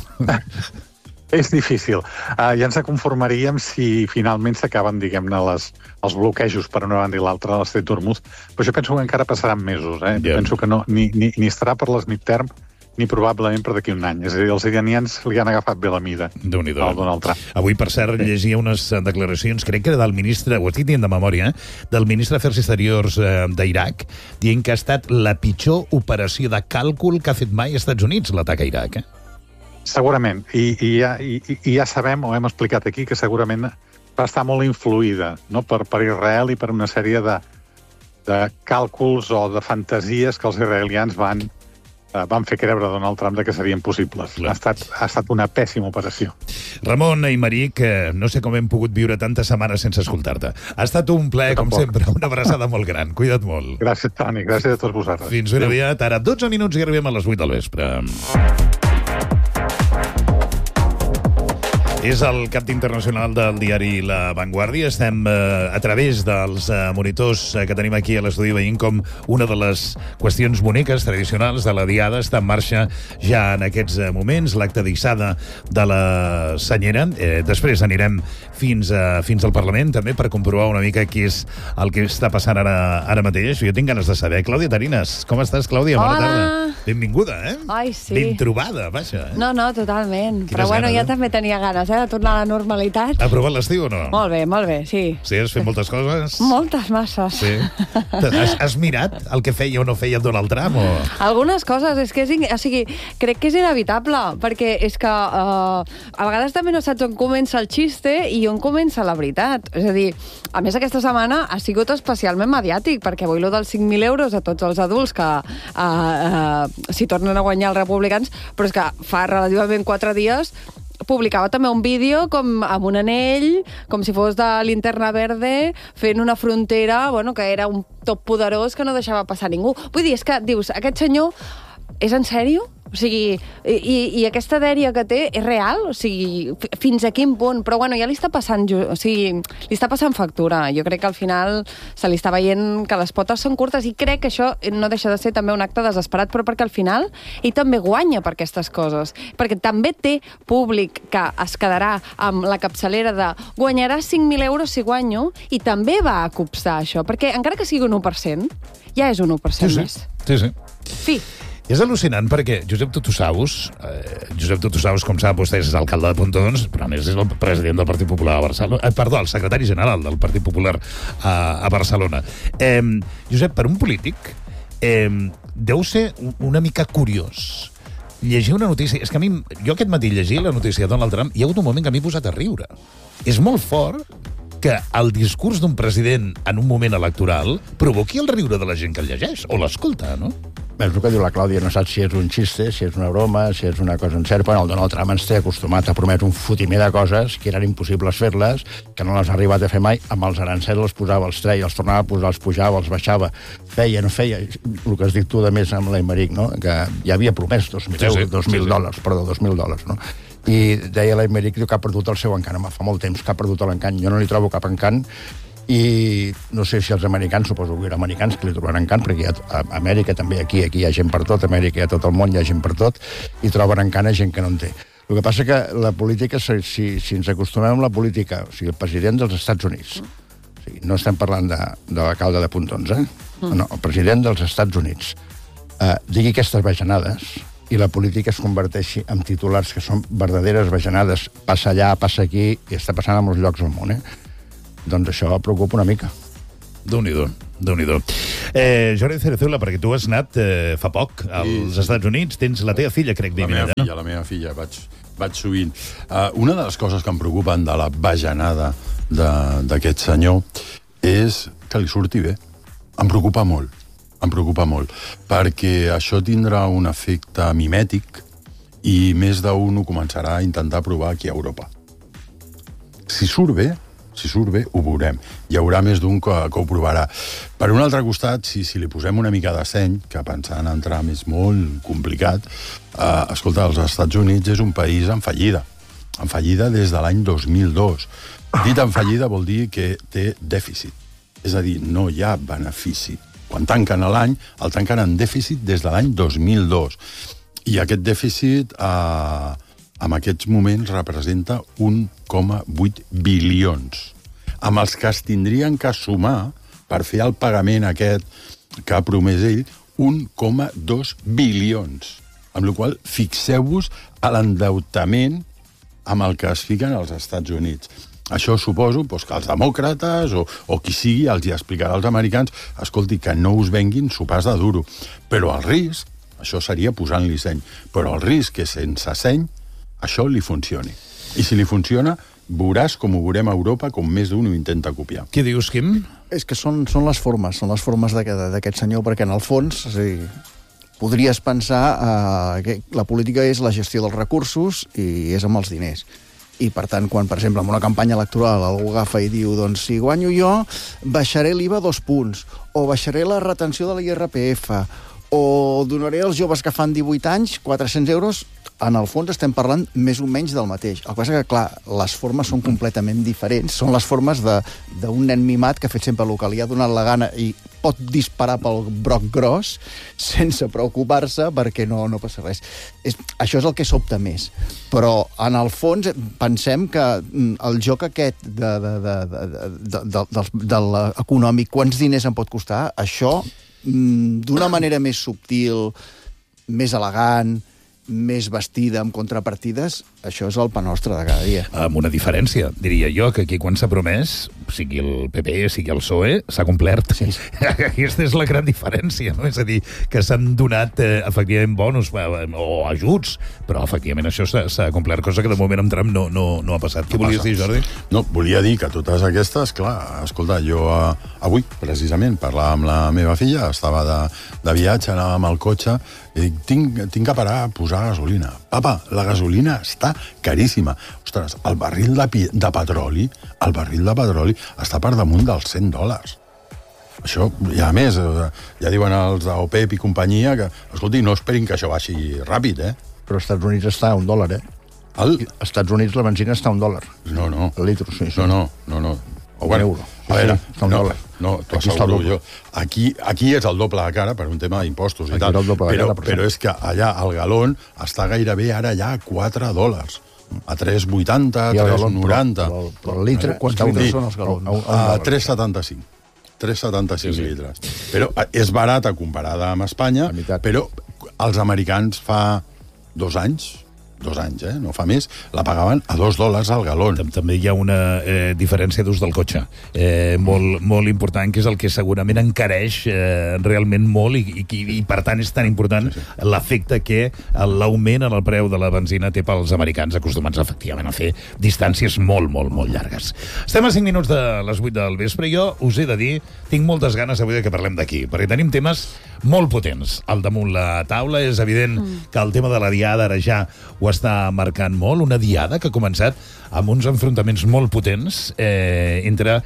És difícil. Uh, ja ens conformaríem si finalment s'acaben, diguem-ne, les, els bloquejos per una banda i l'altra de l'Estret d'Hormuz, però jo penso que encara passaran mesos. Eh? Yeah. Penso que no, ni, ni, ni estarà per les midterm, ni probablement per d'aquí un any. És a dir, els iranians li han agafat bé la mida al Donald Trump. Avui, per cert, llegia unes declaracions, crec que era del ministre, ho estic dient de memòria, eh? del ministre d'Afers Exteriors eh, d'Iraq, dient que ha estat la pitjor operació de càlcul que ha fet mai als Estats Units, l'atac a Iraq, eh? Segurament, I, i, ja, i, i ja sabem, o hem explicat aquí, que segurament va estar molt influïda, no? per, per Israel i per una sèrie de, de càlculs o de fantasies que els israelians van, eh, van fer creure a Donald Trump de que serien possibles. Ha estat, ha estat una pèssima operació. Ramon Aymeric, no sé com hem pogut viure tantes setmanes sense escoltar-te. Ha estat un plaer, com sempre, una abraçada molt gran. Cuida't molt. Gràcies, Toni, gràcies a tots vosaltres. Fins ben aviat. Ara dotze minuts i arribem a les vuit del vespre. És el cap internacional del diari La Vanguardia. Estem eh, a través dels eh, monitors eh, que tenim aquí a l'estudi veient com una de les qüestions boniques, tradicionals de la diada està en marxa ja en aquests eh, moments, l'acte d'Ixada de la Senyera. Eh, després anirem fins, a, fins al Parlament també per comprovar una mica què és el que està passant ara, ara mateix. Jo tinc ganes de saber. Clàudia Tarinas, com estàs, Clàudia? Bona tarda. Benvinguda, eh? Ai, sí. Ben trobada, vaja. Eh? No, no, totalment. Quines Però bueno, ganes, ja eh? també tenia ganes, eh, de tornar a la normalitat. Ha provat l'estiu o no? Molt bé, molt bé, sí. Sí, has fet moltes coses? Moltes masses. Sí. Has, has mirat el que feia o no feia Donald Trump? O... Algunes coses, és que és, o sigui, crec que és inevitable, perquè és que uh, a vegades també no saps on comença el xiste i on comença la veritat. És a dir, a més aquesta setmana ha sigut especialment mediàtic, perquè avui lo dels cinc mil euros a tots els adults que uh, uh, s'hi tornen a guanyar els republicans, però és que fa relativament quatre dies publicava també un vídeo com amb un anell, com si fos de Linterna Verde, fent una frontera, bueno, que era un top poderós que no deixava passar ningú. Vull dir, és que dius, aquest senyor és en sèrio? O sigui, i, i aquesta dèria que té és real? O sigui, fins a quin punt? Però bueno, ja li està passant, o sigui, li està passant factura. Jo crec que al final se li està veient que les potes són curtes i crec que això no deixa de ser també un acte desesperat, però perquè al final ell també guanya per aquestes coses. Perquè també té públic que es quedarà amb la capçalera de guanyarà cinc mil euros si guanyo, i també va a copsar això, perquè encara que sigui un u per cent, ja és un u per cent sí, sí. més. Sí, sí. Fi. És al·lucinant perquè Josep Tutusaus, eh, Josep Tutusaus, com sap, vostè és alcalde de Pontons, però a més és el president del Partit Popular a Barcelona. Eh, perdó, el secretari general del Partit Popular a, a Barcelona. Eh, Josep, per un polític, eh, deu ser una mica curiós llegir una notícia... És que a mi, jo aquest matí llegia la notícia de Donald Trump i hi ha hagut un moment que a mi m'he posat a riure. És molt fort que el discurs d'un president en un moment electoral provoqui el riure de la gent que el llegeix o l'escolta, no? És el que diu la Clàudia, no saps si és un xiste, si és una broma, si és una cosa en cert, però el Donald Trump ens té acostumat a prometre un fotimer de coses que eren impossibles fer-les, que no les ha arribat a fer mai, amb els arancels els posava, els treia, els tornava a posar, els pujava, els baixava, feia, no feia, el que has dit tu de més amb l'Aymeric, no? Que ja havia promès dos mil euros, dos mil dòlars, perdó, dos mil dòlars, no? I deia l'Aymeric que ha perdut el seu encant, home, fa molt temps que ha perdut l'encant, jo no li trobo cap encant, i no sé si els americans, suposo que hi ha americans que li trobaran encant, perquè hi ha, a Amèrica també, aquí aquí hi ha gent per tot, a Amèrica hi ha tot el món, hi ha gent per tot, i troben encant a gent que no en té. El que passa que la política, si, si ens acostumem a la política, o sigui, el president dels Estats Units, o sigui, no estem parlant de, de l'alcalde de Pontons, eh? No, el president dels Estats Units, eh, digui aquestes bajanades i la política es converteixi en titulars que són verdaderes bajanades, passa allà, passa aquí, i està passant a molts llocs del món, eh? Doncs això preocupa una mica. Déu-n'hi-do, Déu-n'hi-do. Eh, Jordi Cerezuela, perquè tu has anat eh, fa poc als Estats Units, tens la teva filla, crec, La meva filla, la meva filla, vaig, vaig sovint. Uh, una de les coses que em preocupen de la bajanada d'aquest senyor és que li surti bé. Em preocupa molt, em preocupa molt, perquè això tindrà un efecte mimètic i més d'un ho començarà a intentar provar aquí a Europa. Si surt bé, si surt bé, ho veurem. Hi haurà més d'un que, que ho provarà. Per un altre costat, si, si li posem una mica de seny, que pensant en tram és molt complicat, eh, escolta, els Estats Units és un país en fallida. En fallida des de l'any dos mil dos. Dit en fallida vol dir que té dèficit. És a dir, no hi ha benefici. Quan tanquen l'any, el tanquen en dèficit des de l'any dos mil dos. I aquest dèficit, eh, en aquests moments, representa un coma vuit bilions, amb els que es tindrien que sumar per fer el pagament aquest que ha promès ell, un coma dos bilions. Amb la qual cosa, fixeu-vos a l'endeutament amb el que es fiquen als Estats Units. Això suposo doncs, que els demòcrates o, o qui sigui els hi explicarà als americans, escolti, que no us venguin sopars de duro. Però el risc, això seria posant-li seny, però el risc que sense seny això li funcioni. I si li funciona, veuràs com ho veurem a Europa, com més d'un ho intenta copiar. Què dius, Quim? És que són, són les formes, són les formes d'aquest senyor, perquè en el fons, és a dir, podries pensar eh, que la política és la gestió dels recursos i és amb els diners. I, per tant, quan, per exemple, en una campanya electoral algú agafa i diu, doncs, si guanyo jo, baixaré l'I V A dos punts, o baixaré la retenció de l'I R P F, o donaré als joves que fan divuit anys quatre-cents euros, en el fons estem parlant més o menys del mateix. El que passa que, clar, les formes són completament diferents. Són les formes d'un nen mimat que ha fet sempre el que li ha donat la gana i pot disparar pel broc gros sense preocupar-se perquè no, no passa res. És, això és el que sobta més. Però, en el fons, pensem que el joc aquest de, de, de, de, de, de, de, de l'econòmic, quants diners em pot costar, això, d'una manera més subtil, més elegant, més vestida, amb contrapartides, això és el pa nostre de cada dia. Amb una diferència, diria jo, que aquí quan s'ha promès, sigui el P P, sigui el P S O E, s'ha complert. Sí. Aquesta és la gran diferència, no? És a dir, que s'han donat eh, efectivament bonus o ajuts, però efectivament això s'ha complert, cosa que de moment amb Trump no, no, no ha passat. Què volies dir, Jordi? No, volia dir que totes aquestes, clar, escolta, jo eh, avui, precisament, parlava amb la meva filla, estava de, de viatge, anava amb el cotxe, i dic, tinc, tinc que parar a posar gasolina. Papa, la gasolina està caríssima. Ostres, el barril de, de petroli, el barril de petroli està per damunt dels cent dòlars. Això, i a més, ja diuen els d'OPEP i companyia que, escolti, no esperin que això baixi ràpid, eh? Però als Estats Units està a un dòlar, eh? Al... Als Estats Units la benzina està a un dòlar. No, no. El litro, sí, sí. No, no, no, no. O un euro. A veure, sí, sí, no, dòlar. no, t'ho asseguro jo. Aquí, aquí és el doble de cara per un tema d'impostos i tal, però, però és que allà el galon està gairebé ara ja a quatre dòlars. A tres coma vuitanta, tres coma noranta. Però, però, però el litre, quants litres són els galons? A tres coma setanta-cinc. tres coma setanta-cinc sí, sí. litres. Però és barata comparada amb Espanya, però els americans fa dos anys, dos anys, eh? No fa més, la pagaven a dos dòlars al galon. També hi ha una eh, diferència d'ús del cotxe eh, molt, molt important, que és el que segurament encareix eh, realment molt i, i, i per tant és tan important sí, sí. l'efecte que l'augment en el preu de la benzina té pels americans acostumats efectivament a fer distàncies molt, molt, molt llargues. Estem a cinc minuts de les vuit del vespre i jo us he de dir, tinc moltes ganes avui que parlem d'aquí, perquè tenim temes molt potents al damunt la taula. És evident mm. que el tema de la diada ara ja ho està marcant molt, una diada que ha començat amb uns enfrontaments molt potents eh, entre,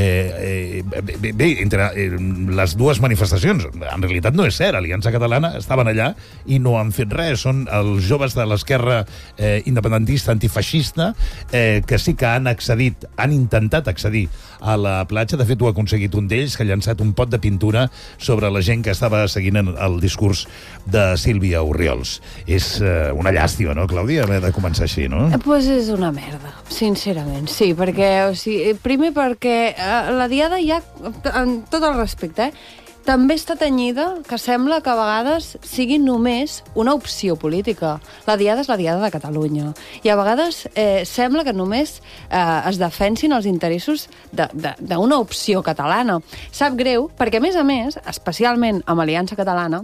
eh, eh, bé, bé, entre eh, les dues manifestacions. En realitat no és cert, Aliança Catalana estaven allà i no han fet res. Són els joves de l'esquerra eh, independentista antifeixista eh, que sí que han accedit, han intentat accedir a la platja. De fet, ho ha aconseguit un d'ells, que ha llançat un pot de pintura sobre la gent que estava seguint el discurs de Sílvia Orriols. És eh, una llàstima, no, Clàudia, haver de començar així, no? Doncs pues és una merda, sincerament, sí, perquè, o sigui, primer perquè eh, la diada ja, amb tot el respecte, eh, també està tenyida que sembla que a vegades sigui només una opció política. La diada és la diada de Catalunya. I a vegades eh, sembla que només eh, es defensin els interessos d'una opció catalana. Sap greu, perquè a més a més, especialment amb Aliança Catalana,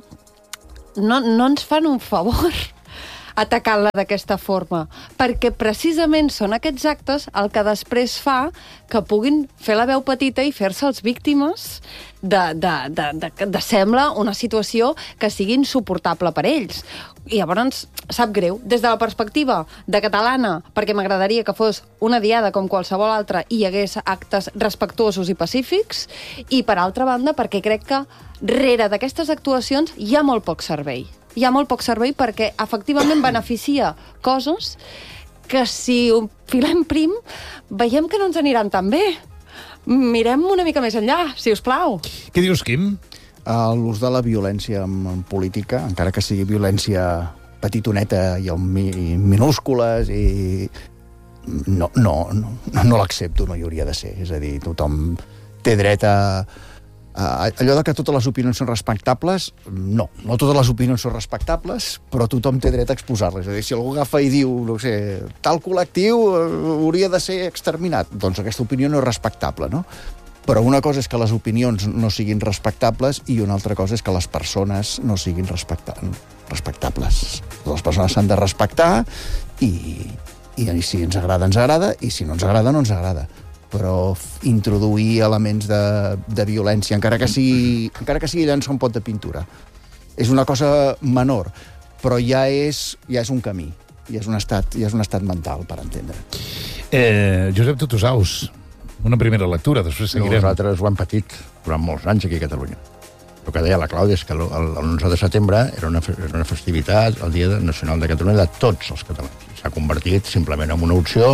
no, no ens fan un favor atacant-la d'aquesta forma, perquè precisament són aquests actes el que després fa que puguin fer la veu petita i fer-se els víctimes de, de, de, de, de sembla una situació que sigui insuportable per ells. I llavors sap greu, des de la perspectiva de catalana, perquè m'agradaria que fos una diada com qualsevol altra i hi hagués actes respectuosos i pacífics, i per altra banda perquè crec que rere d'aquestes actuacions hi ha molt poc servei. Hi ha molt poc servei perquè efectivament beneficia coses que si ho filem prim veiem que no ens aniran tan bé. Mirem una mica més enllà, si us plau. Què dius, Quim? L'ús de la violència en política, encara que sigui violència petitoneta i minúscules, i no, no, no, no l'accepto, no hi hauria de ser. És a dir, tothom té dret a... Uh, allò de que totes les opinions són respectables, no, no totes les opinions són respectables, però tothom té dret a exposar-les. És a dir, si algú agafa i diu, no sé, tal col·lectiu hauria de ser exterminat, doncs aquesta opinió no és respectable, no? Però una cosa és que les opinions no siguin respectables i una altra cosa és que les persones no siguin respecta respectables. Les persones s'han de respectar i, i si ens agrada, ens agrada, i si no ens agrada, no ens agrada. Però introduir elements de, de violència, encara que sigui, encara que sigui llançar un pot de pintura, és una cosa menor, però ja és, ja és un camí, ja és un estat, ja és un estat mental, per entendre. Eh, Josep Tutusaus, una primera lectura, després seguirem. Nosaltres ho hem patit durant molts anys aquí a Catalunya. El que deia la Clàudia és que l'onze de setembre era una, era una festivitat, el Dia Nacional de Catalunya, de tots els catalans. S'ha convertit simplement en una opció.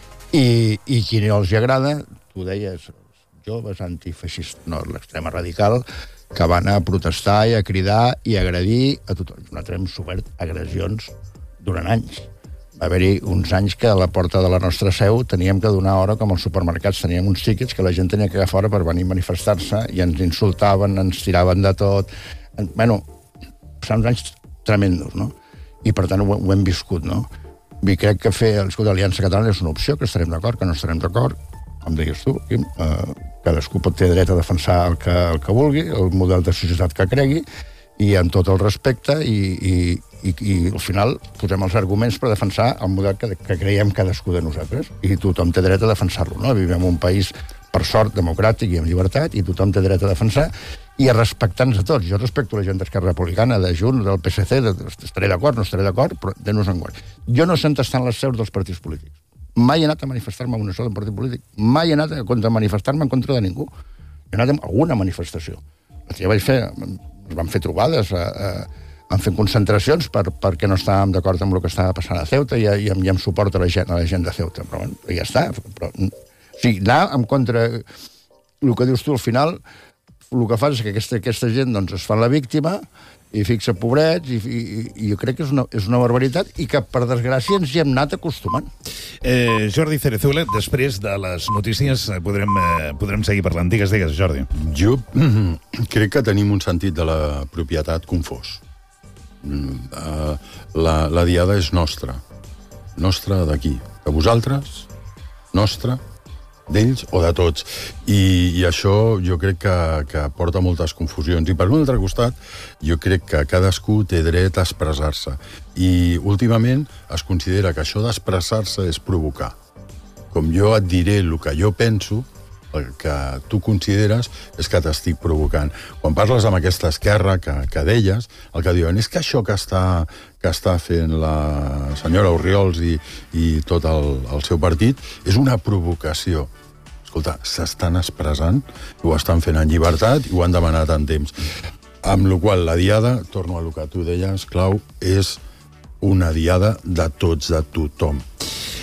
I, i qui no els agrada, tu deies, joves antifeixistes, no, l'extrema radical, que van a protestar i a cridar i a agredir a tothom. Nosaltres hem sofert agressions durant anys. Va haver-hi uns anys que a la porta de la nostra seu teníem que donar hora, com als supermercats teníem uns tíquets que la gent tenia que agafar hora per venir a manifestar-se i ens insultaven, ens tiraven de tot. Bueno, són uns anys tremendos, no? I per tant ho, ho hem viscut, no? I crec que fer l'escut d'Aliança Catalana és una opció, que estarem d'acord, que no estarem d'acord, com deies tu, Quim, eh, cadascú pot ter dret a defensar el que, el que vulgui, el model de societat que cregui, i amb tot el respecte, i, i, i, i al final posem els arguments per defensar el model que, que creiem cadascú de nosaltres, i tothom té dret a defensar-lo, no? Vivim en un país, per sort, democràtic i amb llibertat, i tothom té dret a defensar, i a respectar-nos a tots. Jo respecto la gent d'Esquerra Republicana, de Junts, del P S C, de, estaré d'acord, no estaré d'acord, però de-nos en guard. Jo no sento estar en les seus dels partits polítics. Mai he anat a manifestar-me en una sola partit polític. Mai he anat a contra manifestar-me en contra de ningú. He anat a alguna manifestació. Ja vaig fer, vam fer trobades, a, a, vam fer concentracions per, perquè no estàvem d'acord amb el que estava passant a Ceuta i, i, i amb suport a la gent, a la gent de Ceuta. Però bueno, ja està. Però, o sigui, anar en contra... El que dius tu, al final, el que fas és que aquesta, aquesta gent doncs, es fa la víctima i fixa pobrets, i, i, i jo crec que és una, és una barbaritat i que, per desgràcia, ens hi hem anat acostumant. Eh, Jordi Cerezuela, després de les notícies podrem, eh, podrem seguir parlant. Digues, digues, Jordi. Jo mm, crec que tenim un sentit de la propietat confós. Mm, uh, la, la diada és nostra. Nostra d'aquí. De vosaltres, nostra, d'ells o de tots. I, i això jo crec que, que porta moltes confusions. I per un altre costat, jo crec que cadascú té dret a expressar-se. I últimament es considera que això d'expressar-se és provocar. Com jo et diré el que jo penso, el que tu consideres és que t'estic provocant. Quan parles amb aquesta esquerra que, que deies, el que diuen és que això que està, que està fent la senyora Orriols i, i tot el, el seu partit és una provocació. Escolta, s'estan expressant, ho estan fent en llibertat i ho han demanat en temps. Amb la qual la diada, torno a lo que tu deies, Clau, és una diada de tots, de tothom.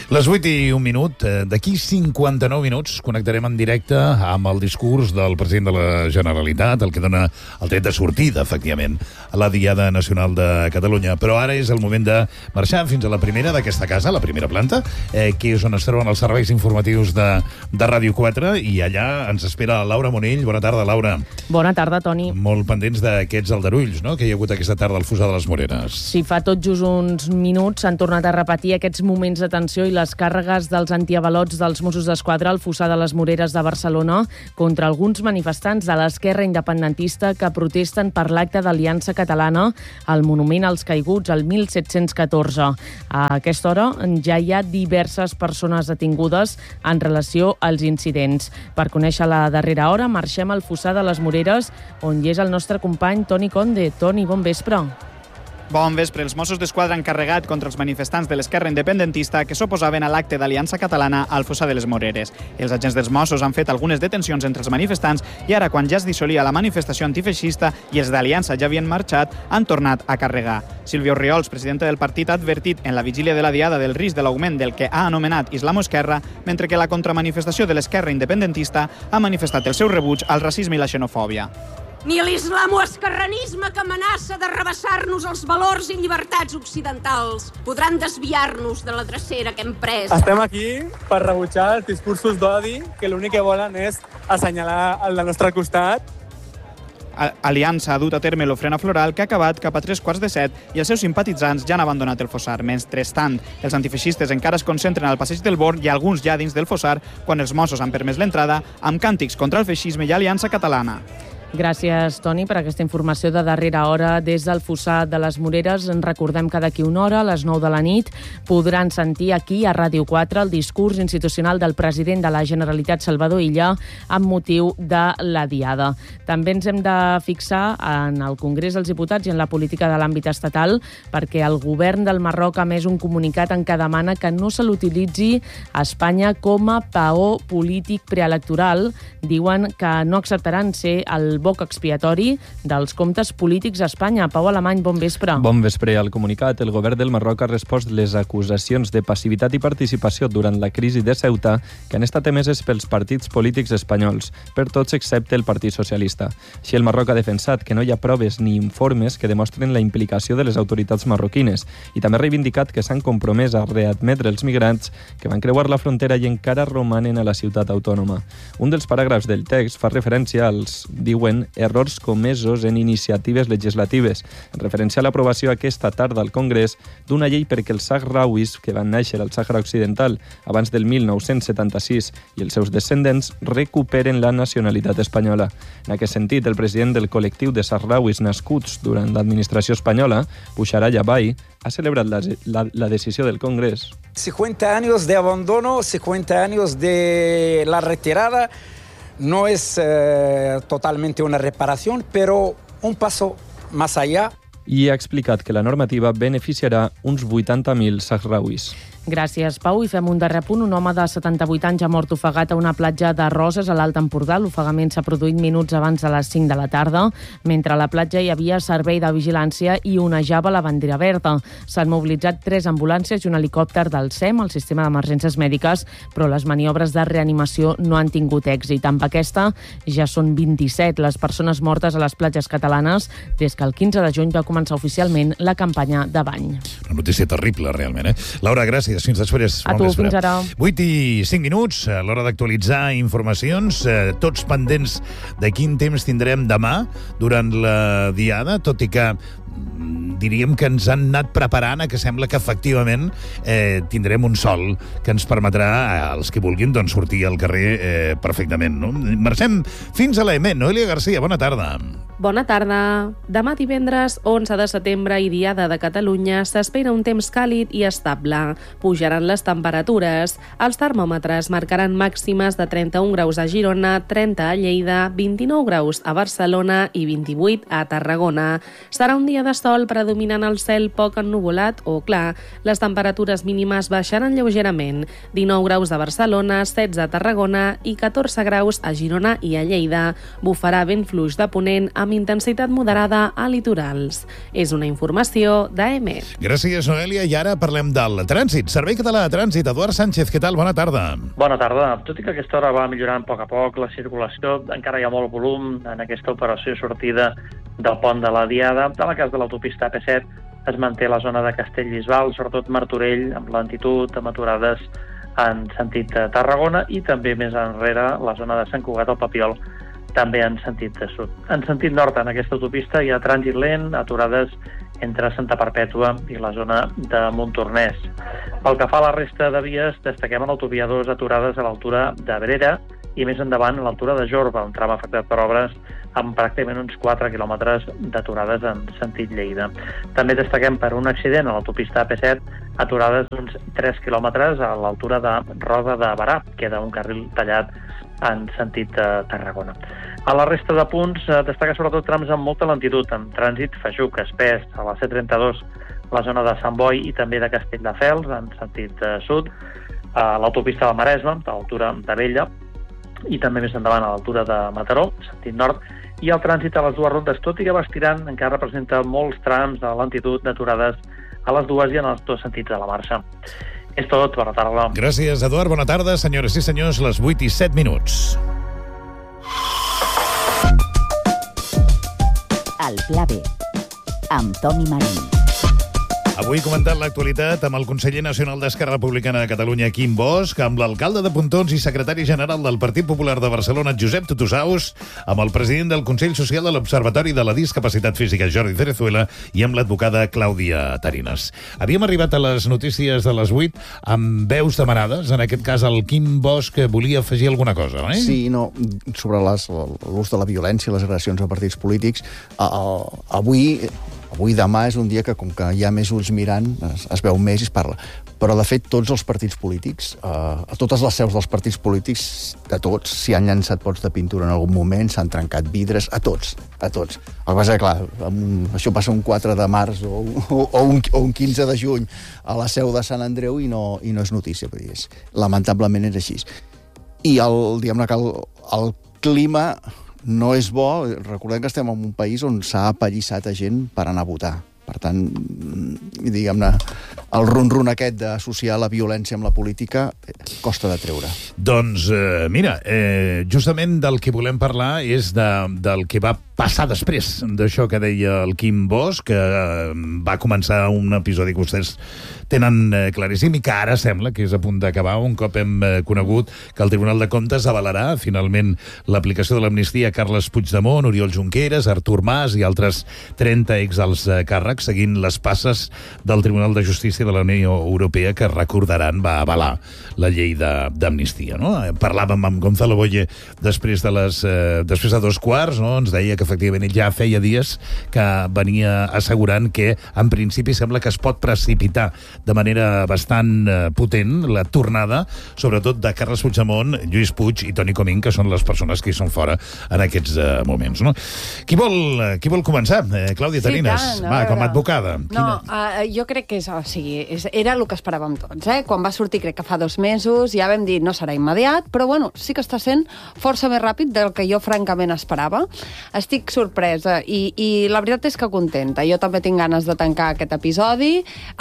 Les vuit i un minut. D'aquí cinquanta-nou minuts connectarem en directe amb el discurs del president de la Generalitat, el que dona el tret de sortida, efectivament, a la Diada Nacional de Catalunya. Però ara és el moment de marxar fins a la primera d'aquesta casa, la primera planta, eh, que és on es troben els serveis informatius de, de Ràdio quatre, i allà ens espera Laura Monell. Bona tarda, Laura. Bona tarda, Toni. Molt pendents d'aquests aldarulls, no?, que hi ha hagut aquesta tarda al Fossar de les Moreres. Sí, fa tot just uns minuts s'han tornat a repetir aquests moments de tensió i les càrregues dels antiavalots dels Mossos d'Esquadra al Fossar de les Moreres de Barcelona contra alguns manifestants de l'esquerra independentista que protesten per l'acte d'Aliança Catalana al Monument als Caiguts el mil set-cents catorze. A aquesta hora ja hi ha diverses persones detingudes en relació als incidents. Per conèixer la darrera hora, marxem al Fossar de les Moreres, on hi és el nostre company Toni Conde. Toni, bon vespre. Bon vespre. Els Mossos d'Esquadra han carregat contra els manifestants de l'esquerra independentista que s'oposaven a l'acte d'Aliança Catalana al Fossar de les Moreres. Els agents dels Mossos han fet algunes detencions entre els manifestants i ara, quan ja es dissolia la manifestació antifeixista i els d'Aliança ja havien marxat, han tornat a carregar. Sílvia Orriols, presidenta del partit, ha advertit en la vigília de la Diada del risc de l'augment del que ha anomenat islamo-esquerra, mentre que la contramanifestació de l'esquerra independentista ha manifestat el seu rebuig al racisme i la xenofòbia. Ni l'islamo-esquerranisme que amenaça de rebassar-nos els valors i llibertats occidentals podran desviar-nos de la drecera que hem pres. Estem aquí per rebutjar els discursos d'odi que l'únic que volen és assenyalar el del nostre costat. Aliança ha dut a terme l'ofrena floral que ha acabat cap a tres quarts de set i els seus simpatitzants ja han abandonat el Fossar. Mentrestant, els antifeixistes encara es concentren al passeig del Born i alguns ja dins del Fossar quan els Mossos han permès l'entrada amb càntics contra el feixisme i Aliança Catalana. Gràcies, Toni, per aquesta informació de darrera hora des del Fossar de les Moreres. En recordem que d'aquí una hora, a les nou de la nit, podran sentir aquí a Ràdio quatre el discurs institucional del president de la Generalitat, Salvador Illa, amb motiu de la Diada. També ens hem de fixar en el Congrés dels Diputats i en la política de l'àmbit estatal, perquè el govern del Marroc ha emès un comunicat en què demana que no se l'utilitzi a Espanya com a paó polític preelectoral. Diuen que no acceptaran ser el boc expiatori dels comptes polítics a Espanya. Pau Alemany, bon vespre. Bon vespre. Al comunicat, el govern del Marroc ha respost les acusacions de passivitat i participació durant la crisi de Ceuta que han estat emeses pels partits polítics espanyols, per tots excepte el Partit Socialista. Així, el Marroc ha defensat que no hi ha proves ni informes que demostren la implicació de les autoritats marroquines i també ha reivindicat que s'han compromès a readmetre els migrants que van creuar la frontera i encara romanen a la ciutat autònoma. Un dels paràgrafs del text fa referència als, diuen, errors comesos en iniciatives legislatives, en referència a l'aprovació aquesta tarda al Congrés d'una llei perquè els sahrauis que van néixer al Sàhara Occidental abans del mil nou-cents setanta-sis i els seus descendents recuperen la nacionalitat espanyola. En aquest sentit, el president del col·lectiu de sahrauis nascuts durant l'administració espanyola, Bushara Yabai, ha celebrat la, la, la decisió del Congrés. cincuenta años de abandono, cincuenta años de la retirada. No es eh, totalmente una reparación, pero un paso más allá. I ha explicat que la normativa beneficiarà uns vuitanta mil sahrauis. Gràcies, Pau. I fem un darrer punt. Un home de setanta-vuit anys ha mort ofegat a una platja de Roses, a l'Alt Empordà. L'ofegament s'ha produït minuts abans de les cinc de la tarda. Mentre a la platja hi havia servei de vigilància i onejava la bandera verda. S'han mobilitzat tres ambulàncies i un helicòpter del S E M, el Sistema d'Emergències Mèdiques, però les maniobres de reanimació no han tingut èxit. Amb aquesta ja són vint-i-set les persones mortes a les platges catalanes des que el quinze de juny va començar oficialment la campanya de bany. Una notícia terrible, realment, eh? Laura, gràcies. Fins després. A tu, fins ara. vuit i cinc minuts, a l'hora d'actualitzar informacions, eh, tots pendents de quin temps tindrem demà durant la Diada, tot i que diríem que ens han anat preparant a que sembla que efectivament eh, tindrem un sol que ens permetrà als que vulguin doncs, sortir al carrer eh, perfectament. No? Marxem fins a l'E M E. Noelia Garcia, bona tarda. Bona tarda. Demà divendres, onze de setembre i Diada de Catalunya, s'espera un temps càlid i estable. Pujaran les temperatures. Els termòmetres marcaran màximes de trenta-un graus a Girona, trenta a Lleida, vint-i-nou graus a Barcelona i vint-i-vuit a Tarragona. Serà un dia de sol predominant predominant el cel poc ennuvolat o clar. Les temperatures mínimes baixaran lleugerament. dinou graus a Barcelona, setze a Tarragona i catorze graus a Girona i a Lleida. Bufarà vent fluix de ponent amb intensitat moderada a litorals. És una informació d'A M E. Gràcies, Noelia. I ara parlem del trànsit. Servei Català de Trànsit. Eduard Sánchez, què tal? Bona tarda. Bona tarda. Tot i que aquesta hora va millorant a poc a poc la circulació, encara hi ha molt volum en aquesta operació sortida del pont de la Diada. En el cas de l'autopista A P set es manté la zona de Castellbisbal, sobretot Martorell, amb lentitud, amb aturades en sentit de Tarragona i també més enrere la zona de Sant Cugat al Papiol, també en sentit de sud. En sentit nord, en aquesta autopista hi ha trànsit lent, aturades entre Santa Perpètua i la zona de Montornès. Pel que fa a la resta de vies, destaquem a l'autovia dos aturades a l'altura de Brera i més endavant a l'altura de Jorba, un tram afectat per obres amb pràcticament uns quatre quilòmetres d'aturades en sentit Lleida. També destaquem per un accident a l'autopista A P set, aturades d'uns tres quilòmetres a l'altura de Roda de Barà, queda un carril tallat en sentit de Tarragona. A la resta de punts eh, destaca sobretot trams amb molta lentitud, amb trànsit feixuc, espès, a la C trenta-dos, la zona de Sant Boi i també de Castelldefels, en sentit eh, sud, a l'autopista del Maresme, a l'altura de Vella, i també més endavant a l'altura de Mataró, sentit nord, i el trànsit a les dues rondes, tot i que va estirant, encara representa molts trams de lentitud d'aturades a les dues i en els dos sentits de la marxa. És tot, bona tarda. Gràcies, Eduard, bona tarda. Senyores i senyors, les vuit i set minuts. El Pla B, amb Toni Marín. Avui comentant l'actualitat amb el conseller nacional d'Esquerra Republicana de Catalunya, Quim Bosch, amb l'alcalde de Pontons i secretari general del Partit Popular de Barcelona, Josep Tutusaus, amb el president del Consell Social de l'Observatori de la Discapacitat Física, Jordi Cerezuela, i amb l'advocada Clàudia Tarinas. Havíem arribat a les notícies de les vuit amb veus demanades. En aquest cas, el Quim Bosch volia afegir alguna cosa, no? Sí, no, sobre l'ús de la violència, les agressions a partits polítics. Avui... Avui, demà, és un dia que, com que hi ha més ulls mirant, es, es veu més i es parla. Però, de fet, tots els partits polítics, eh, a totes les seus dels partits polítics, de tots, s'hi han llançat pots de pintura en algun moment, s'han trencat vidres, a tots, a tots. El que passa, clar, amb, això passa un quatre de març o, o, o, un, o un quinze de juny a la seu de Sant Andreu i no, i no és notícia, perquè és, lamentablement és així. I el, diguem-ne que el, el clima... no és bo. Recordem que estem en un país on s'ha apallissat a gent per anar a votar. Per tant, diguem-ne, el run-run aquest d'associar la violència amb la política costa de treure. Doncs, eh, mira, eh, justament del que volem parlar és de, del que va passar després d'això que deia el Quim Bosch, que eh, va començar un episodi que vostès tenen eh, claríssim i que ara sembla que és a punt d'acabar, un cop hem eh, conegut que el Tribunal de Comptes avalarà finalment l'aplicació de l'amnistia a Carles Puigdemont, Oriol Junqueras, Artur Mas i altres trenta exalts eh, càrrecs, seguint les passes del Tribunal de Justícia de la Unió Europea, que recordaran va avalar la llei d'amnistia. No? Parlàvem amb Gonzalo Boye després de, les, eh, després de dos quarts, no? Ens deia que efectivament ell ja feia dies que venia assegurant que en principi sembla que es pot precipitar de manera bastant eh, potent la tornada, sobretot de Carles Puigdemont, Lluís Puig i Toni Comín, que són les persones que hi són fora en aquests eh, moments. No? Qui, vol, qui vol començar? Eh, Clàudia Tarinas, sí, tant, va, com a advocada. No, uh, jo crec que és, o sigui, és, era el que esperàvem tots. Eh? Quan va sortir, crec que fa dos mesos, ja vam dir no serà immediat, però bueno, sí que està sent força més ràpid del que jo francament esperava. Estic sorpresa i, i la veritat és que contenta. Jo també tinc ganes de tancar aquest episodi.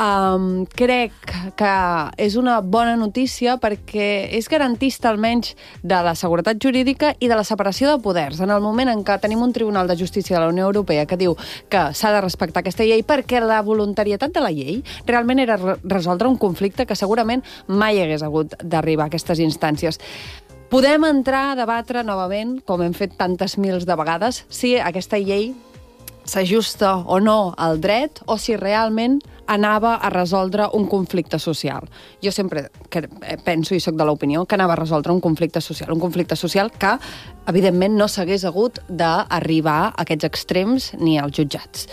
Um, crec que és una bona notícia perquè és garantista almenys de la seguretat jurídica i de la separació de poders. En el moment en què tenim un Tribunal de Justícia de la Unió Europea que diu que s'ha de respectar aquesta llei perquè la voluntarietat de la llei realment era resoldre un conflicte que segurament mai hagués hagut d'arribar a aquestes instàncies. Podem entrar a debatre novament, com hem fet tantes mils de vegades, si aquesta llei s'ajusta o no al dret o si realment anava a resoldre un conflicte social. Jo sempre penso i soc de l'opinió que anava a resoldre un conflicte social, un conflicte social que, evidentment, no s'hagués hagut d'arribar a aquests extrems ni als jutjats.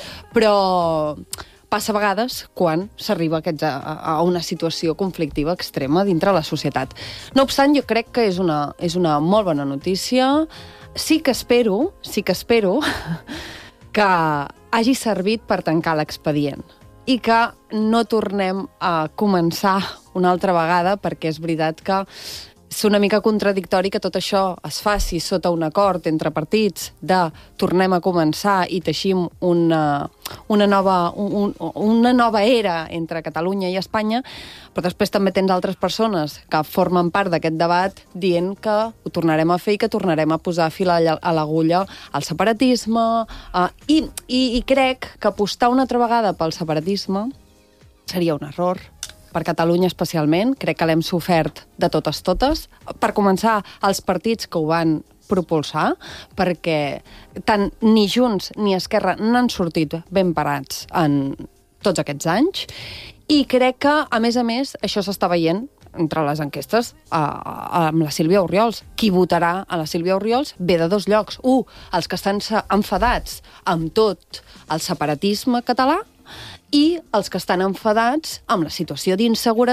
Però passa a vegades quan s'arriba a, a una situació conflictiva extrema dintre la societat. No obstant, jo crec que és una, és una molt bona notícia. Sí que espero, sí que espero que hagi servit per tancar l'expedient i que no tornem a començar una altra vegada, perquè és veritat que és una mica contradictori que tot això es faci sota un acord entre partits de tornem a començar i teixim una, una, nova, un, una nova era entre Catalunya i Espanya, però després també tens altres persones que formen part d'aquest debat dient que ho tornarem a fer i que tornarem a posar fil a l'agulla al separatisme, eh, i, i, i crec que apostar una altra vegada pel separatisme seria un error. Per Catalunya especialment, crec que l'hem sofert de totes totes. Per començar, els partits que ho van propulsar, perquè tant ni Junts ni Esquerra n'han sortit ben parats en tots aquests anys, i crec que, a més a més, això s'està veient entre les enquestes a, a, amb la Sílvia Orriols. Qui votarà a la Sílvia Orriols ve de dos llocs. Un, els que estan enfadats amb tot el separatisme català, i els que estan enfadats amb la situació d'inseguretat